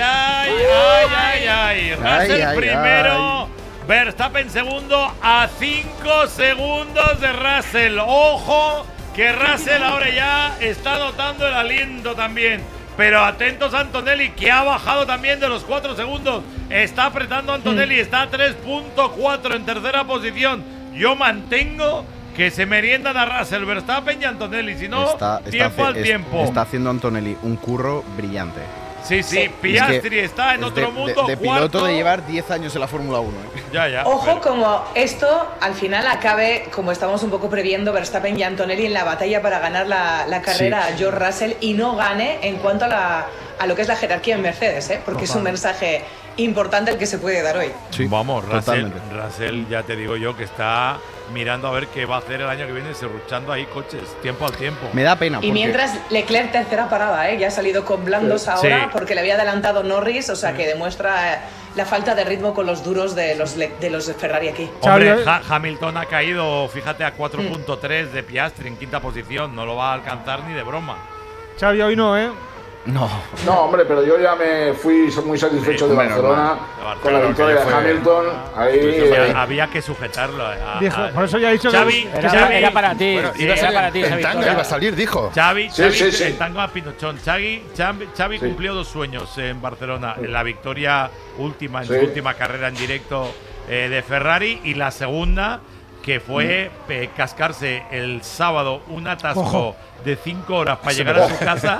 Russell primero, Verstappen segundo, a 5 segundos de Russell. Ojo, que Russell ahora ya está notando el aliento también. Pero atentos a Antonelli, que ha bajado también de los 4 segundos. Está apretando Antonelli, está a 3.4 en tercera posición. Yo mantengo que se meriendan a Russell, Verstappen y Antonelli. Si no, tiempo al tiempo. Está haciendo Antonelli un curro brillante. Sí, Piastri está en otro mundo. De piloto de llevar 10 años en la Fórmula 1. Ya. Ojo, como esto al final acabe, como estamos un poco previendo, Verstappen y Antonelli en la batalla para ganar la carrera a George Russell y no gane en cuanto a lo que es la jerarquía en Mercedes, porque es un mensaje importante el que se puede dar hoy. Sí, vamos, Russell, ya te digo yo que está mirando a ver qué va a hacer el año que viene, serruchando ahí coches, tiempo al tiempo. Me da pena. Y mientras Leclerc tercera parada, ya ha salido con blandos ahora, porque le había adelantado Norris, o sea que demuestra la falta de ritmo con los duros de los Ferrari aquí. Hombre, Hamilton ha caído, fíjate, a 4.3 de Piastri en quinta posición, no lo va a alcanzar ni de broma. Xavi, hoy no, No, hombre, pero yo ya me fui muy satisfecho de Barcelona con la victoria de Hamilton. Ahí había que sujetarlo. Por eso ya he dicho Xavi, que era para ti. Bueno, era para ti. En tanga iba a salir, dijo. Xavi, en tanga a Pinochón. Xavi cumplió 2 sueños en Barcelona. La victoria última, en su última carrera en directo de Ferrari, y la segunda, que fue cascarse el sábado un atasco de 5 horas para llegar a su casa,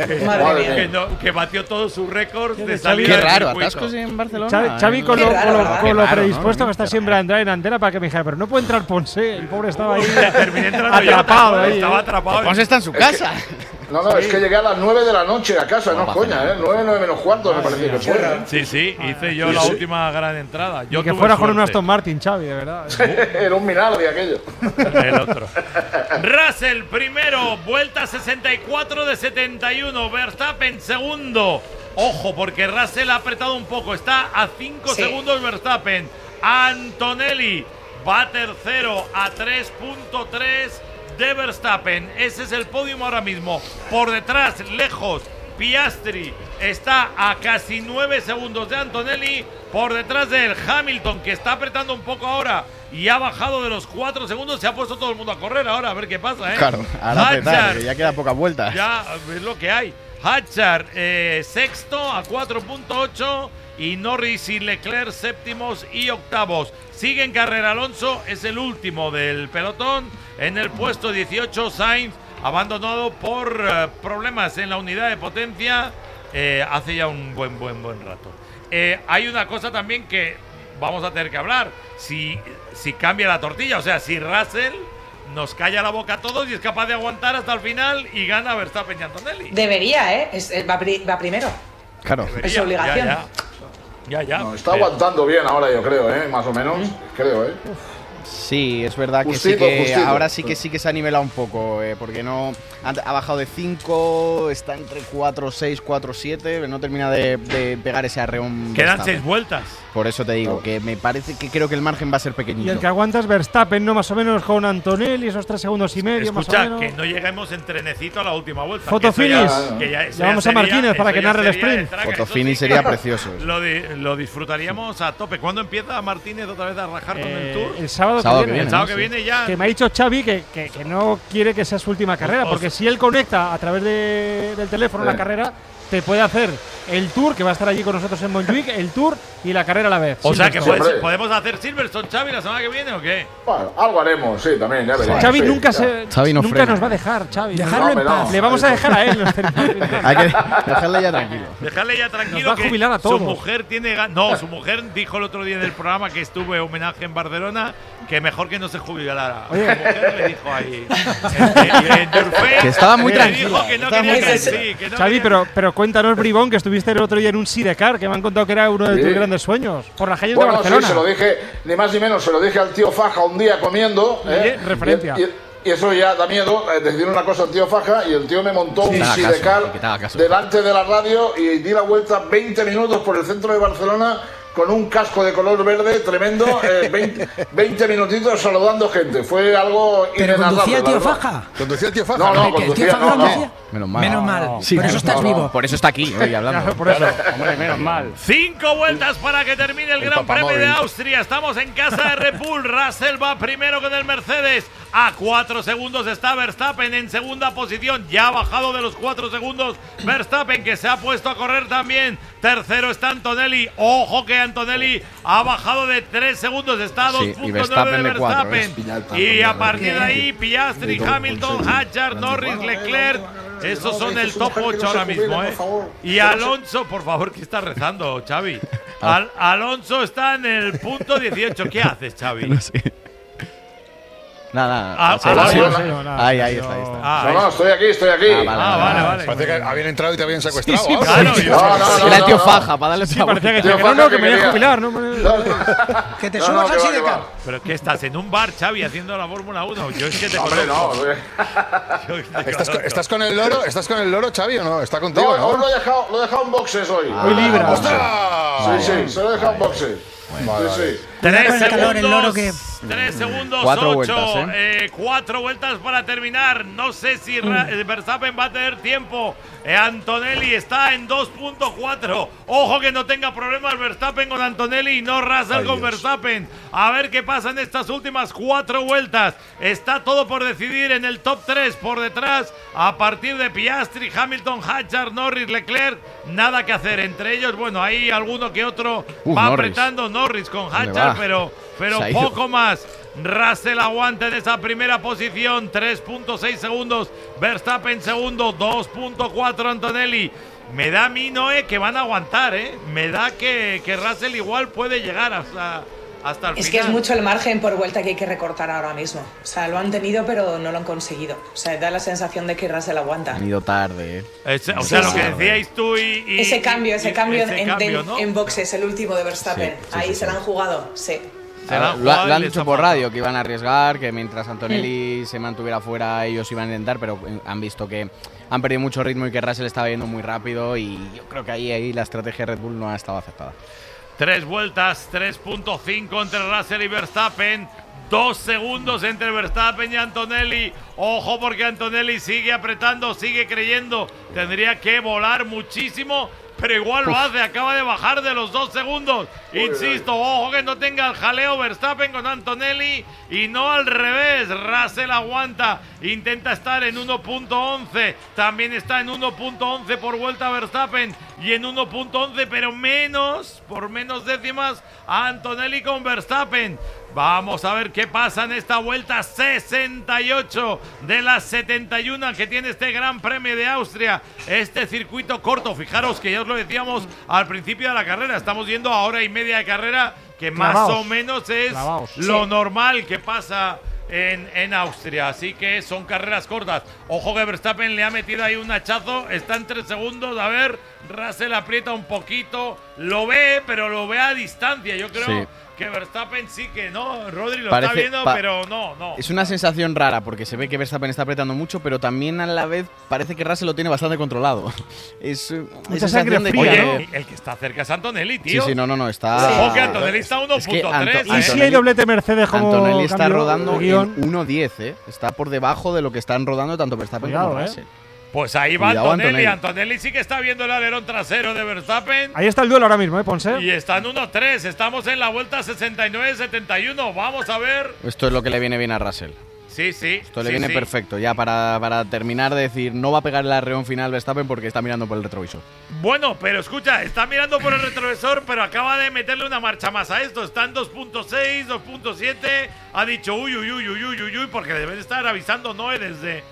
que batió todos sus récords de salida. Qué raro, atascos en Barcelona. Xavi con lo predispuesto, ¿no? Que está siempre a entrar en antena para que me dijera, pero no puede entrar Ponce, el pobre estaba ahí atrapado. Estaba atrapado. Ponce está en su casa. No, es que llegué a las 9 de la noche a casa, no coña, 9 menos cuarto me parece que fue. Sí, hice yo la última gran entrada. Yo que fuera con un Aston Martin, Xavi, de verdad. Era un Minardi aquello. El otro. Russell primero, vuelta 64 de 71. Verstappen segundo. Ojo, porque Russell ha apretado un poco. Está a 5 segundos Verstappen. Antonelli va tercero a 3.3 de Verstappen. Ese es el podio ahora mismo. Por detrás, lejos, Piastri está a casi 9 segundos de Antonelli. Por detrás de él, Hamilton, que está apretando un poco ahora y ha bajado de los 4 segundos. Se ha puesto todo el mundo a correr ahora, a ver qué pasa, Claro, ahora apretar, que ya queda pocas vueltas. Ya es lo que hay. Hatchard sexto a 4.8 y Norris y Leclerc séptimos y octavos. Sigue en carrera Alonso, es el último del pelotón. En el puesto 18 Sainz, abandonado por problemas en la unidad de potencia hace ya un buen rato. Hay una cosa también que vamos a tener que hablar. Si cambia la tortilla, o sea, si Russell nos calla la boca a todos y es capaz de aguantar hasta el final y gana Verstappen y Antonelli. Debería, va primero. Claro. Es su obligación. Ya. No, está aguantando bien ahora, yo creo, más o menos. Creo, Sí, es verdad que Justito, sí que justito. ahora sí que se ha nivelado un poco, porque no ha bajado de 5, está entre 4-6, 4-7, no termina de pegar ese arreón. Quedan Verstappen. 6 vueltas. Por eso te digo, que me parece que creo que el margen va a ser Y pequeñito. el que aguanta es Verstappen, ¿no? Más o menos con Antonelli, esos 3 segundos y medio, más o Escucha, menos. que no lleguemos en trenecito a la última vuelta. Foto que eso finish. que eso Llamamos a Martínez para que narre el sprint. Foto finish sería precioso. Lo disfrutaríamos a tope. ¿Cuándo empieza Martínez otra vez a rajar con el Tour? El sábado que viene. El sábado que viene ya. Que me ha dicho Xavi que no quiere que sea su última carrera, porque si él conecta a través del teléfono la carrera, te puede hacer el Tour, que va a estar allí con nosotros en Montjuic, el Tour y la carrera a la vez. O sea, que Silverstone. podemos hacer Silverstone, Xavi, la semana que viene, ¿o qué? Bueno, algo haremos, sí, también, ya veremos. Xavi sí, nunca, ya. Xavi no nunca frena. nos va a dejar, Xavi. Dejarlo en paz. Le vamos a dejar a él. Hay que dejarle ya tranquilo. Dejarle ya tranquilo. Nos va a que jubilar a todos. Su mujer tiene No, su mujer dijo el otro día en el programa que estuve homenaje en Barcelona que mejor que no se jubilara. Oye. Su mujer le dijo ahí. en Durfé, Que estaba muy le tranquila. dijo que no Estaba quería muy que tranquila. sí, que no Xavi, quería- pero cuéntanos, Bribón, que estuviste el otro día en un sidecar, que me han contado que era uno de tus Sí. grandes sueños, por las calles Bueno, de Barcelona. sí, se lo dije, ni más ni menos, se lo dije al tío Faja un día comiendo. Referencia. Y eso ya da miedo, decir una cosa al tío Faja, y el tío me montó un Que te haga sidecar caso, que te haga caso. delante de la radio y di la vuelta 20 minutos por el centro de Barcelona con un casco de color verde tremendo, 20 minutitos saludando gente. Fue algo ¿Pero inenarrable, conducía el la tío verdad. Faja? ¿Conducía el tío Faja? No, no, ¿Que el tío conducía, Faja no, conducía? no. Menos mal. Menos mal. Sí, Por eso estás vivo. Por eso está aquí hoy hablando. Por eso. Hombre, menos mal. 5 vueltas para que termine el Gran papamóvil. Premio de Austria. Estamos en casa de Red Bull. Russell va primero con el Mercedes. A 4 segundos está Verstappen en segunda posición. Ya ha bajado de los 4 segundos Verstappen, que se ha puesto a correr también. Tercero está Antonelli. Ojo que Antonelli ha bajado de 3 segundos. Está a Sí, 2.9 y de Verstappen de 4, Verstappen. Y a partir de ahí, Piastri, Hamilton, Hadjar, Norris, Leclerc. Esos son el top 8 ahora mismo, Y Alonso, por favor, ¿qué está rezando, Xavi? Alonso está en el punto 18. ¿Qué haces, Xavi? No sé. Nada. Ah, sí, ah, sí, vale, sí. vale. Ahí está. Ah, No, no, estoy aquí. vale. Parece que habían entrado y te habían secuestrado. Sí, ahora. Claro, Era el tío Faja, para darle Sí, sabor. parecía que Tío te Faja que me voy quería- a jubilar, ¿no? Que te No, subas no, al que va, sidecar. que va. ¿Pero qué estás? ¿En un bar, Xavi, haciendo la Fórmula 1? Yo es que te Hombre, no. conozco. Yo es que te ¿Estás conozco. con el loro? ¿Estás con el loro, Xavi, o no? ¿Está No, contigo, no, no? lo he dejado en boxes hoy. Hoy libra. ¡Ostras! Sí, se lo he dejado en boxes. Vale, Sí, sí. 3 Con el calor, el loro segundos. 3 segundos, 4 8. vueltas, 4 vueltas para terminar. No sé si Verstappen va a tener tiempo. Antonelli está en 2.4. Ojo que no tenga problemas Verstappen con Antonelli y no Russell Ay, con Dios. Verstappen. A ver qué pasa en estas últimas 4 vueltas. Está todo por decidir en el top 3 por detrás. A partir de Piastri, Hamilton, Hadjar, Norris, Leclerc. Nada que hacer. Entre ellos, bueno, hay alguno que otro va Norris. apretando. Norris con ¿Dónde Hadjar, va? pero Se ha ido. poco más. Russell aguanta en esa primera posición, 3.6 segundos. Verstappen segundo, 2.4 Antonelli. Me da a mí, Noé, que van a aguantar, ¿eh? Me da que Russell igual puede llegar hasta el Es final. que es mucho el margen por vuelta que hay que recortar ahora mismo. O sea, lo han tenido, pero no lo han conseguido. O sea, da la sensación de que Russell aguanta. Han ido tarde, O sea, Sí, lo que sí. decíais tú y Ese cambio ese en, cambio, ¿no? en boxes, el último de Verstappen. Sí, Ahí se la han jugado, sí. Se la han Lo jugado y han les dicho ha por faltado. radio que iban a arriesgar, que mientras Antonelli se mantuviera fuera ellos iban a intentar, pero han visto que han perdido mucho ritmo y que Russell estaba yendo muy rápido y yo creo que ahí la estrategia de Red Bull no ha estado acertada. 3 vueltas, 3.5 entre Russell y Verstappen. 2 segundos entre Verstappen y Antonelli. Ojo porque Antonelli sigue apretando, sigue creyendo. Tendría que volar muchísimo, pero igual lo hace. Acaba de bajar de los 2 segundos. Insisto, ojo que no tenga el jaleo Verstappen con Antonelli y no al revés. Russell aguanta, intenta estar en 1.11. También está en 1.11 por vuelta Verstappen y en 1.11, pero por menos décimas a Antonelli con Verstappen. Vamos a ver qué pasa en esta vuelta 68 de las 71 que tiene este Gran Premio de Austria. Este circuito corto, fijaros que ya os lo decíamos al principio de la carrera, estamos yendo a hora y media de carrera, que más Clavaos. o menos es Clavaos. lo Sí. normal que pasa en Austria. Así que son carreras cortas. Ojo que Verstappen le ha metido ahí un hachazo. Está en 3 segundos. A ver, Russell aprieta un poquito. Lo ve, pero lo ve a distancia. Yo creo que Verstappen sí que no. Rodri lo está viendo, pero no. Es una sensación rara porque se ve que Verstappen está apretando mucho, pero también a la vez parece que Russell lo tiene bastante controlado. Es mucha sangre fría, ¿no? El que está cerca es Antonelli, tío. Sí, no, está… Ojo que Antonelli está 1.3. ¿Y si hay doblete Mercedes como Antonelli está rodando en 1.10, Está por debajo de lo que están rodando tanto Verstappen como Russell. Pues ahí va Antonelli. Antonelli sí que está viendo el alerón trasero de Verstappen. Ahí está el duelo ahora mismo, Ponce. Y está en 1.3. Estamos en la vuelta 69-71. Vamos a ver. Esto es lo que le viene bien a Russell. Sí. Esto le viene perfecto. Ya para terminar de decir, no va a pegar el arreón final Verstappen porque está mirando por el retrovisor. Bueno, pero escucha, está mirando por el retrovisor, pero acaba de meterle una marcha más a esto. Está en 2.6, 2.7. Ha dicho uy, porque deben estar avisando desde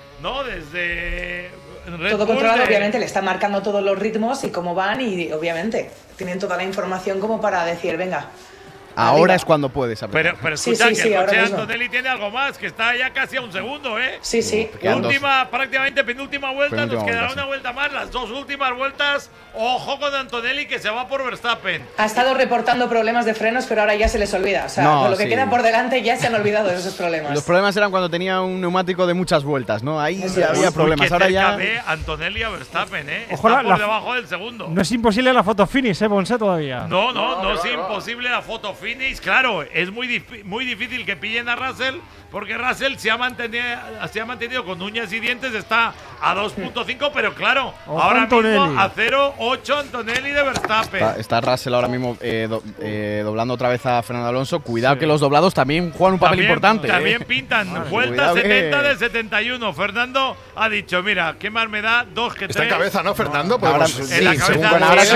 Red todo Bull controlado, obviamente, le está marcando todos los ritmos y cómo van, y obviamente tienen toda la información como para decir, venga. Ahora es cuando puedes apretar. Pero escucha que el coche de Antonelli tiene algo más, que está ya casi a 1 segundo, ¿eh? Sí. Prácticamente penúltima vuelta, nos quedará una vuelta más, las 2 últimas vueltas. Ojo con Antonelli que se va por Verstappen. Ha estado reportando problemas de frenos, pero ahora ya se les olvida. O sea, con lo que queda por delante ya se han olvidado de esos problemas. Los problemas eran cuando tenía un neumático de muchas vueltas, ¿no? Ahí había problemas. Ahora ya ve Antonelli a Verstappen, ¿eh? Está por debajo del segundo. No es imposible la foto finish, Ponce, todavía. No es imposible la foto finish. Claro, es muy difícil que pillen a Russell, porque Russell se ha mantenido con uñas y dientes, está a 2.5, pero claro, ahora mismo a 0.8 Antonelli de Verstappen. Está Russell ahora mismo doblando otra vez a Fernando Alonso. Cuidado que los doblados también juegan un papel importante. También pintan. Vuelta 70 de 71. Fernando ha dicho, mira, qué más me da 2 que 3. Está en cabeza, ¿no, Fernando? En la cabeza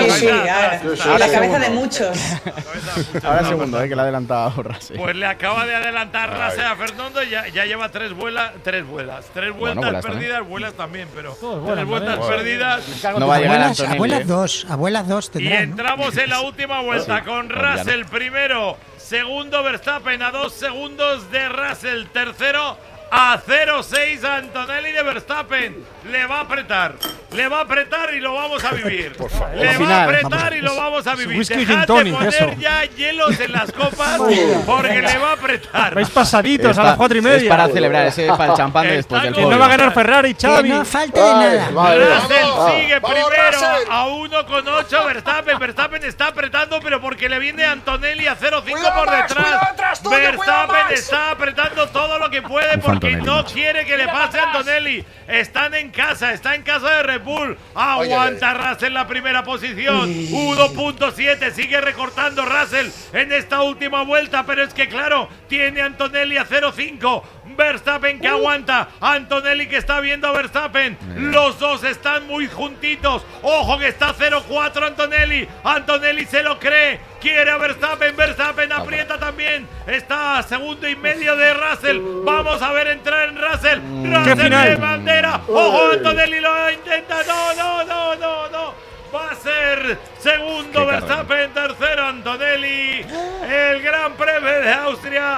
la cabeza de muchos. Ahora segundo, que le ha adelantado Russell. Pues le acaba de adelantar Russell a Fernando y ya lleva 3 vuelas. 3 vueltas perdidas, vuelas también, pero 3 vueltas perdidas. No va a llegar Antonelli. Abuelas dos y entramos en la última vuelta con Russell primero, segundo Verstappen a 2 segundos de Russell, tercero a 0.6 Antonelli de Verstappen. Le va a apretar y lo vamos a vivir. Le va a apretar y lo vamos a vivir. Dejad de poner ya hielos en las copas porque le va a apretar. Vais pasaditos a las 4:30. Es para celebrar, ese es para el champán después del podio. No va a ganar Ferrari, Xavi. No falta de nada. Russell sigue primero a 1.8 Verstappen está apretando, pero porque le viene Antonelli a 0.5 por detrás. Verstappen está apretando todo lo que puede porque no quiere que le pase a Antonelli. Está en casa de Red Bull. Aguanta Russell en la primera posición. 1.7, sigue recortando Russell en esta última vuelta, pero es que claro, tiene Antonelli a 0.5. Verstappen que aguanta, Antonelli que está viendo a Verstappen. Los dos están muy juntitos. Ojo que está 0.4 Antonelli se lo cree, quiere a Verstappen aprieta también, está a 1.5 segundos de Russell. Vamos a ver entrar en Russell de bandera. Ojo, Antonelli lo intenta, no. Va a ser segundo Verstappen, tercero Antonelli. El Gran Premio de Austria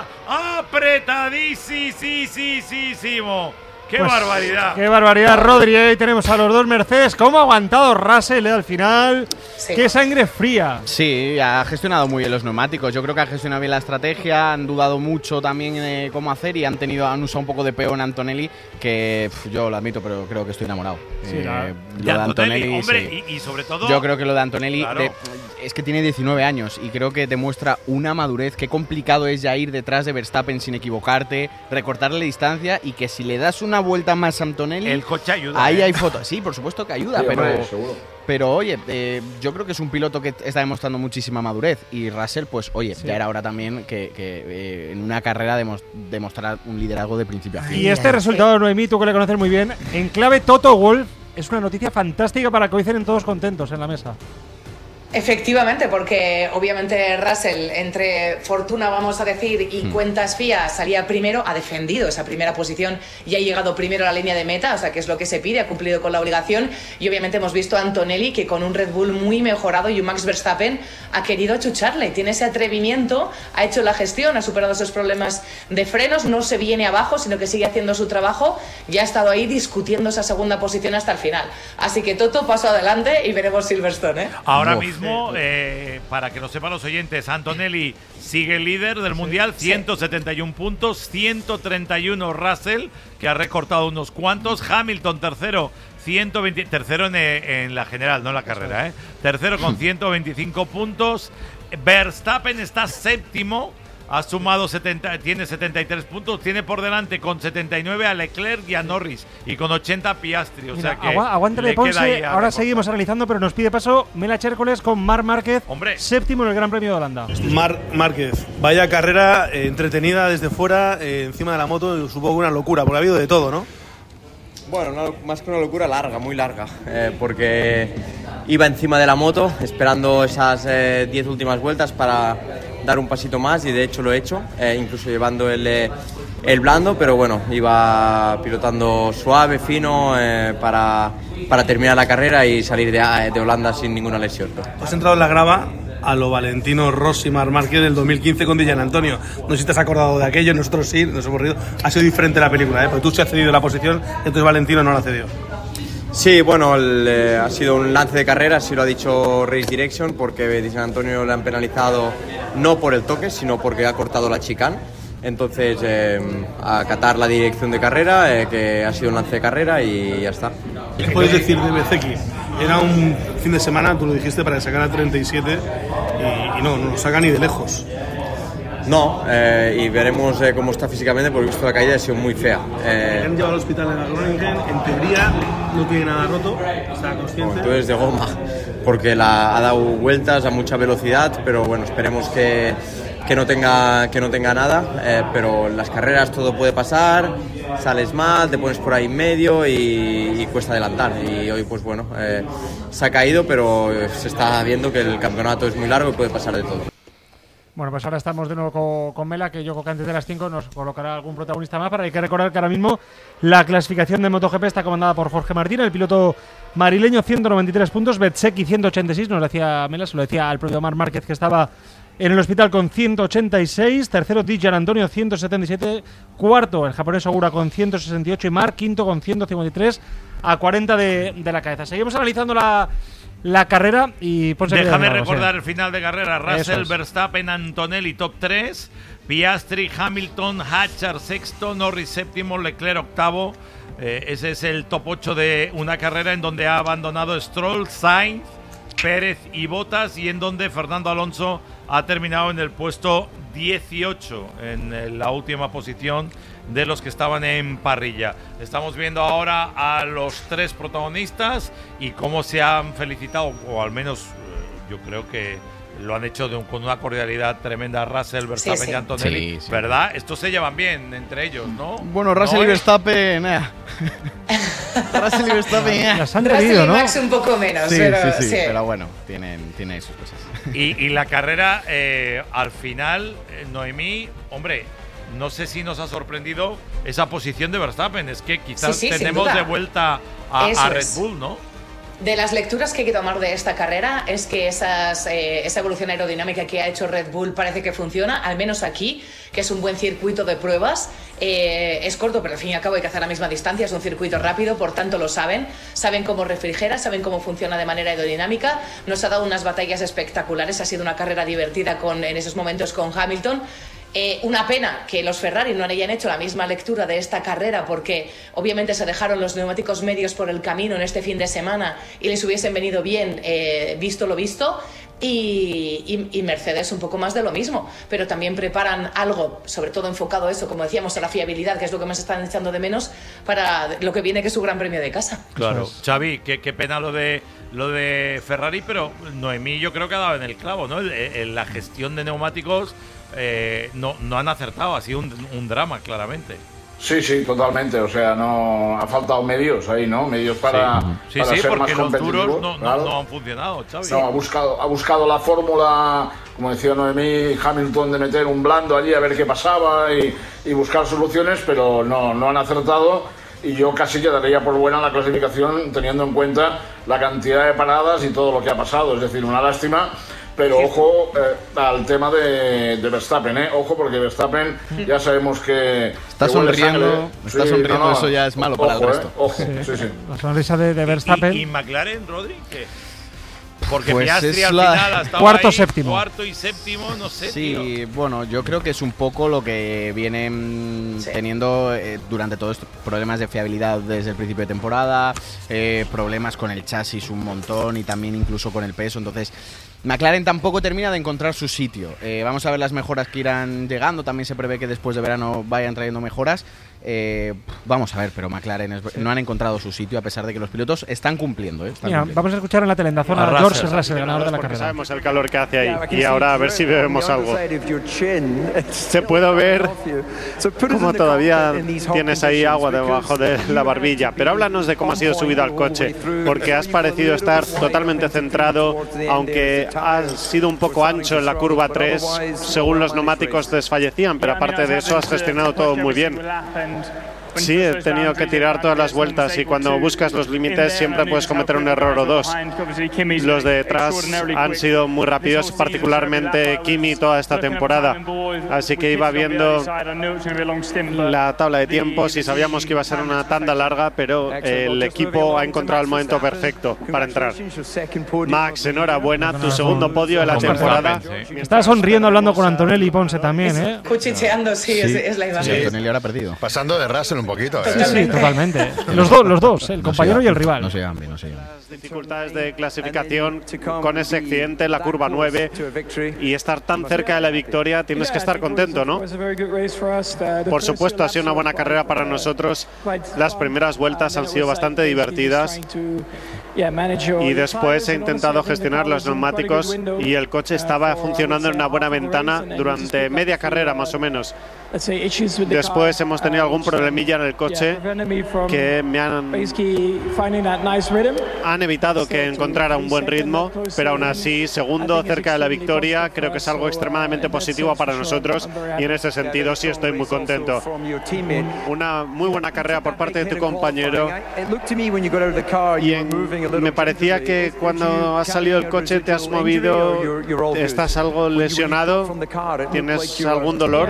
apretadísimo. ¡Qué barbaridad! ¡Qué barbaridad, Rodri! Ahí tenemos a los dos Mercedes. ¿Cómo ha aguantado Russell al final? Sí. ¡Qué sangre fría! Sí, ha gestionado muy bien los neumáticos. Yo creo que ha gestionado bien la estrategia. Han dudado mucho también cómo hacer y han usado un poco de peón Antonelli, que yo lo admito, pero creo que estoy enamorado. Sí, lo de Antonelli, hombre, y sobre todo… Yo creo que lo de Antonelli… Claro. Es que tiene 19 años y creo que demuestra una madurez. Qué complicado es ya ir detrás de Verstappen sin equivocarte, recortarle distancia, y que si le das una vuelta más a Antonelli… El coche ayuda. Ahí hay fotos. Sí, por supuesto que ayuda, sí, pero oye, yo creo que es un piloto que está demostrando muchísima madurez, y Russell, pues oye, ya era hora también que en una carrera demostrar un liderazgo de principio a fin. Y este resultado, Noemí, tú que le conoces muy bien, en clave Toto Wolff, es una noticia fantástica para que hoy cenen todos contentos en la mesa. Efectivamente, porque obviamente Russell, entre fortuna, vamos a decir, y cuentas fías, salía primero, ha defendido esa primera posición y ha llegado primero a la línea de meta, o sea, que es lo que se pide, ha cumplido con la obligación. Y obviamente hemos visto a Antonelli, que con un Red Bull muy mejorado y un Max Verstappen ha querido achucharle, tiene ese atrevimiento, ha hecho la gestión, ha superado esos problemas de frenos, no se viene abajo, sino que sigue haciendo su trabajo, y ha estado ahí discutiendo esa segunda posición hasta el final. Así que Toto, paso adelante y veremos Silverstone, ¿eh? Ahora mismo, para que lo sepan los oyentes, Antonelli sigue líder del Mundial, 171 puntos, 131 Russell, que ha recortado unos cuantos, Hamilton tercero, 120, tercero en la general, no en la carrera, tercero con 125 puntos, Verstappen está séptimo, ha sumado tiene 73 puntos, tiene por delante con 79 a Leclerc y a Norris, y con 80 Piastri. O sea que aguántale, Ponce, ahora seguimos analizando, pero nos pide paso Mela Chércoles con Marc Márquez, séptimo en el Gran Premio de Holanda. Marc Márquez, vaya carrera entretenida desde fuera, encima de la moto, supongo una locura, porque ha habido de todo, ¿no? Bueno, más que una locura, larga, muy larga, porque iba encima de la moto esperando esas 10 últimas vueltas para dar un pasito más, y de hecho lo he hecho, incluso llevando el blando, pero bueno, iba pilotando suave, fino, para terminar la carrera y salir de Holanda sin ninguna lesión. Has entrado en la grava a lo Valentino Rossi, Marc Márquez del 2015 con Di Gianantonio. No sé si te has acordado de aquello, nosotros sí, nos hemos reído. Ha sido diferente la película, porque tú se has cedido la posición, entonces Valentino no la ha cedido. Sí, bueno, ha sido un lance de carrera, así lo ha dicho Race Direction, porque Di Gianantonio le han penalizado no por el toque, sino porque ha cortado la chicane. Entonces, acatar la dirección de carrera, que ha sido un lance de carrera, y ya está. ¿Qué puedes decir de Bezzecchi? Era un fin de semana, tú lo dijiste, para que sacara 37 y no lo saca ni de lejos. No, y veremos cómo está físicamente, porque he visto la caída, ha sido muy fea. Le han llevado al hospital de la Groningen, en teoría no tiene nada roto, está consciente. No, entonces de goma, porque ha dado vueltas a mucha velocidad, pero bueno, esperemos que no tenga nada, pero en las carreras todo puede pasar, sales mal, te pones por ahí en medio y cuesta adelantar, y hoy pues bueno, se ha caído, pero se está viendo que el campeonato es muy largo y puede pasar de todo. Bueno, pues ahora estamos de nuevo con Mela, que yo creo que antes de las 5 nos colocará algún protagonista más, pero hay que recordar que ahora mismo la clasificación de MotoGP está comandada por Jorge Martín, el piloto marileño, 193 puntos, Bezzecchi 186, nos lo decía Mela, se lo decía al propio Marc Márquez, que estaba en el hospital con 186, tercero Di Gianantonio 177, cuarto el japonés Ogura con 168 y Marc quinto con 153 a 40 de la cabeza. Seguimos analizando la carrera y déjame recordar el final de carrera. Russell, Verstappen, Antonelli top 3, Piastri, Hamilton, Hatchard sexto, Norris séptimo, Leclerc octavo. Ese es el top 8 de una carrera en donde ha abandonado Stroll, Sainz, Pérez y Bottas, y en donde Fernando Alonso ha terminado en el puesto 18, en la última posición de los que estaban en parrilla. Estamos viendo ahora a los tres protagonistas y cómo se han felicitado, o al menos yo creo que lo han hecho con una cordialidad tremenda, Russell, Verstappen y Antonelli, sí. ¿Verdad? Estos se llevan bien entre ellos, ¿no? Bueno, Russell y Verstappen, Russell y Verstappen, las han reído, ¿no? Max un poco menos, sí, pero sí, pero bueno, tiene sus cosas. Y la carrera, al final, Noemí, hombre, no sé si nos ha sorprendido esa posición de Verstappen. Es que quizás tenemos de vuelta a Red Bull, ¿no? De las lecturas que hay que tomar de esta carrera es que esa evolución aerodinámica que ha hecho Red Bull parece que funciona, al menos aquí, que es un buen circuito de pruebas. Es corto, pero al fin y al cabo hay que hacer la misma distancia, es un circuito rápido, por tanto lo saben cómo refrigera, saben cómo funciona de manera aerodinámica. Nos ha dado unas batallas espectaculares, ha sido una carrera divertida en esos momentos con Hamilton. Una pena que los Ferrari no hayan hecho la misma lectura de esta carrera, porque obviamente se dejaron los neumáticos medios por el camino en este fin de semana y les hubiesen venido bien, visto lo visto. Y Mercedes un poco más de lo mismo, pero también preparan algo, sobre todo enfocado a eso, como decíamos, a la fiabilidad, que es lo que más están echando de menos para lo que viene, que es su gran premio de casa. Claro, Xavi, qué pena lo de Ferrari, pero Noemí yo creo que ha dado en el clavo, ¿no? La gestión de neumáticos no han acertado, ha sido un drama, claramente. Sí, totalmente. O sea, no ha faltado medios ahí, ¿no? Medios para, sí, para ser porque más los competitivo. duros no han funcionado, Xavi. No, ha buscado la fórmula, como decía Noemí, Hamilton, de meter un blando allí a ver qué pasaba y buscar soluciones, pero no han acertado. Y yo casi quedaría por buena la clasificación teniendo en cuenta la cantidad de paradas y todo lo que ha pasado. Es decir, una lástima. Pero ojo al tema de Verstappen, ojo, porque Verstappen ya sabemos que... Está sonriendo, eso ya es malo para el resto. Ojo, sí. La sonrisa de Verstappen. ¿Y McLaren, Rodri? ¿Qué? Porque Pues Piastri es al la- final ha estado Cuarto, ahí, séptimo. cuarto y séptimo, no sé, Sí, tío. bueno, yo creo que es un poco lo que vienen teniendo durante todos estos problemas de fiabilidad desde el principio de temporada, problemas con el chasis un montón y también incluso con el peso. Entonces, McLaren tampoco termina de encontrar su sitio. Vamos a ver las mejoras que irán llegando. También se prevé que después de verano vayan trayendo mejoras. Vamos a ver, pero McLaren no han encontrado su sitio a pesar de que los pilotos están cumpliendo. Mira, vamos a escuchar en la tele en la zona a George Russell, ganador de la carrera. Sabemos el calor que hace ahí y ahora a ver si vemos algo. Se puede ver como todavía tienes ahí agua debajo de la barbilla, pero háblanos de cómo ha sido subido al coche, porque has parecido estar totalmente centrado, aunque has sido un poco ancho en la curva 3, según los neumáticos desfallecían, pero aparte de eso has gestionado todo muy bien. Sí, he tenido que tirar todas las vueltas y cuando buscas los límites siempre puedes cometer un error o dos. Los de detrás han sido muy rápidos, particularmente Kimi toda esta temporada. Así que iba viendo la tabla de tiempos y sabíamos que iba a ser una tanda larga, pero el equipo ha encontrado el momento perfecto para entrar. Max, enhorabuena, tu segundo podio de la temporada. Está sonriendo hablando con Antonelli y Ponce también, ¿eh? Cuchicheando, sí. Es la imagen. Sí, Antonelli ahora ha perdido. Pasando de Russell un poquito, Sí, totalmente. Los dos, el compañero y el rival. No se llevan bien, no se llevan. Dificultades de clasificación con ese accidente en la curva 9 y estar tan cerca de la victoria, tienes que estar contento, ¿no? Por supuesto, ha sido una buena carrera para nosotros. Las primeras vueltas han sido bastante divertidas y después he intentado gestionar los neumáticos y el coche estaba funcionando en una buena ventana durante media carrera más o menos. Después hemos tenido algún problemilla en el coche que me han evitado que encontrara un buen ritmo, pero aún así, segundo cerca de la victoria, creo que es algo extremadamente positivo para nosotros y en ese sentido sí estoy muy contento. Una muy buena carrera por parte de tu compañero y me parecía que cuando has salido del coche te has movido, estás algo lesionado, ¿tienes algún dolor?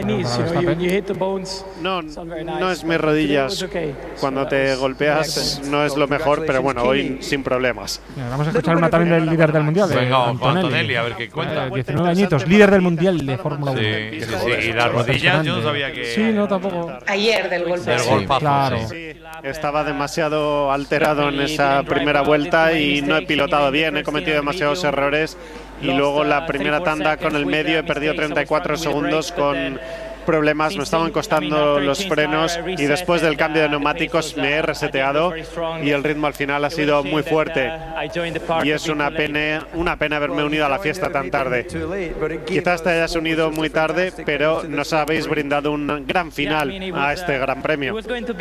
No es mis rodillas. Cuando te golpeas no es lo mejor, pero bueno, hoy sin problemas. Mira, vamos a escuchar una también del líder del mundial. Venga, Antonelli, a ver qué cuenta. 19 añitos, líder del mundial de Fórmula 1. Sí. Y las rodillas yo no sabía que... Sí, no, tampoco. Ayer del golpe. Claro. Sí, estaba demasiado alterado en esa primera vuelta y no he pilotado bien, he cometido demasiados errores y luego la primera tanda con el medio he perdido 34 segundos con problemas, me estaban costando los frenos y después del cambio de neumáticos me he reseteado y el ritmo al final ha sido muy fuerte y es una pena haberme unido a la fiesta tan tarde. Quizás te hayas unido muy tarde, pero nos habéis brindado un gran final a este gran premio.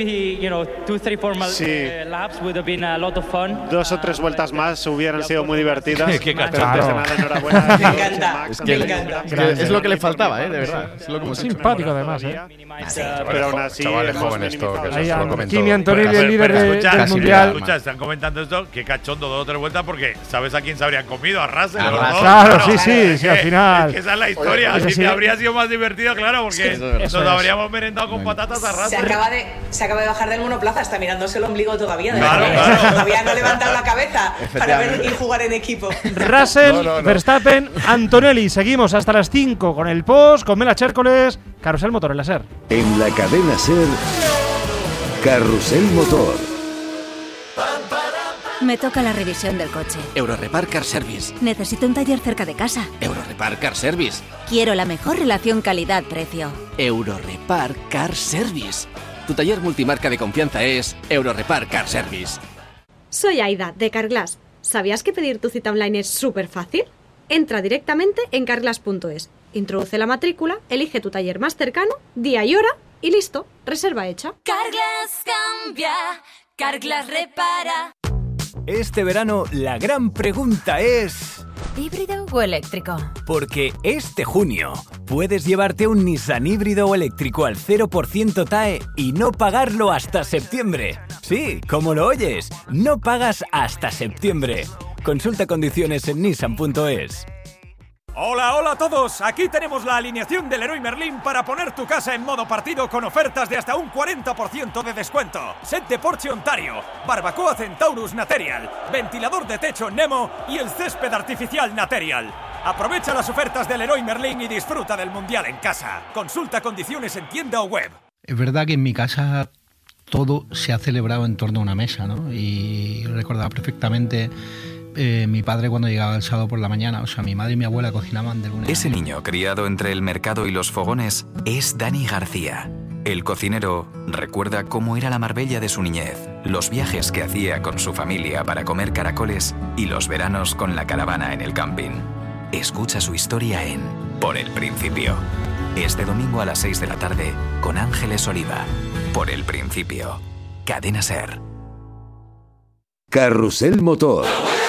Sí, 2 o 3 vueltas más hubieran sido muy divertidas. Pero antes de nada, enhorabuena. Me encanta, me encanta. Es lo que le faltaba, de verdad. Es lo que hemos simpático además, pero aún así chavales jóvenes, esto que se lo comentó. Kimi Antonelli, el líder del mundial. Escucha, están comentando esto, que cachondo 2 o 3 vueltas porque ¿sabes a quién se habrían comido? A Russell. Claro, sí, al final. Es que esa es la historia. Oye, Así que habría sido más divertido, claro, porque nos habríamos merendado con patatas a Russell. Se acaba de bajar del monoplaza, está mirándose el ombligo todavía. Claro. Todavía no ha levantado la cabeza para ver y jugar en equipo. Russell, Verstappen, Antonelli. Seguimos hasta las 5 con el post, con Mela Chércoles, Carrusel Motor en la SER. En la cadena SER, Carrusel Motor. Me toca la revisión del coche. Eurorepar Car Service. Necesito un taller cerca de casa. Eurorepar Car Service. Quiero la mejor relación calidad-precio. Eurorepar Car Service. Tu taller multimarca de confianza es Eurorepar Car Service. Soy Aida, de Carglass. ¿Sabías que pedir tu cita online es súper fácil? Entra directamente en carglass.es Introduce la matrícula, elige tu taller más cercano, día y hora y listo, reserva hecha. Carglass cambia, Carglass repara. Este verano la gran pregunta es... ¿híbrido o eléctrico? Porque este junio puedes llevarte un Nissan híbrido o eléctrico al 0% TAE y no pagarlo hasta septiembre. Sí, como lo oyes, no pagas hasta septiembre. Consulta condiciones en nissan.es. Hola, hola a todos. Aquí tenemos la alineación del Leroy Merlin para poner tu casa en modo partido con ofertas de hasta un 40% de descuento. Set de Porsche Ontario, barbacoa Centaurus Material, ventilador de techo Nemo y el césped artificial Material. Aprovecha las ofertas del Leroy Merlin y disfruta del Mundial en casa. Consulta condiciones en tienda o web. Es verdad que en mi casa todo se ha celebrado en torno a una mesa, ¿no? Y recordaba perfectamente... mi padre cuando llegaba el sábado por la mañana, o sea, mi madre y mi abuela cocinaban de lunes. Ese niño criado entre el mercado y los fogones es Dani García. El cocinero recuerda cómo era la Marbella de su niñez, los viajes que hacía con su familia para comer caracoles y los veranos con la caravana en el camping. Escucha su historia en Por el Principio. Este domingo a las 6 de la tarde con Ángeles Oliva. Por el Principio. Cadena SER. Carrusel Motor.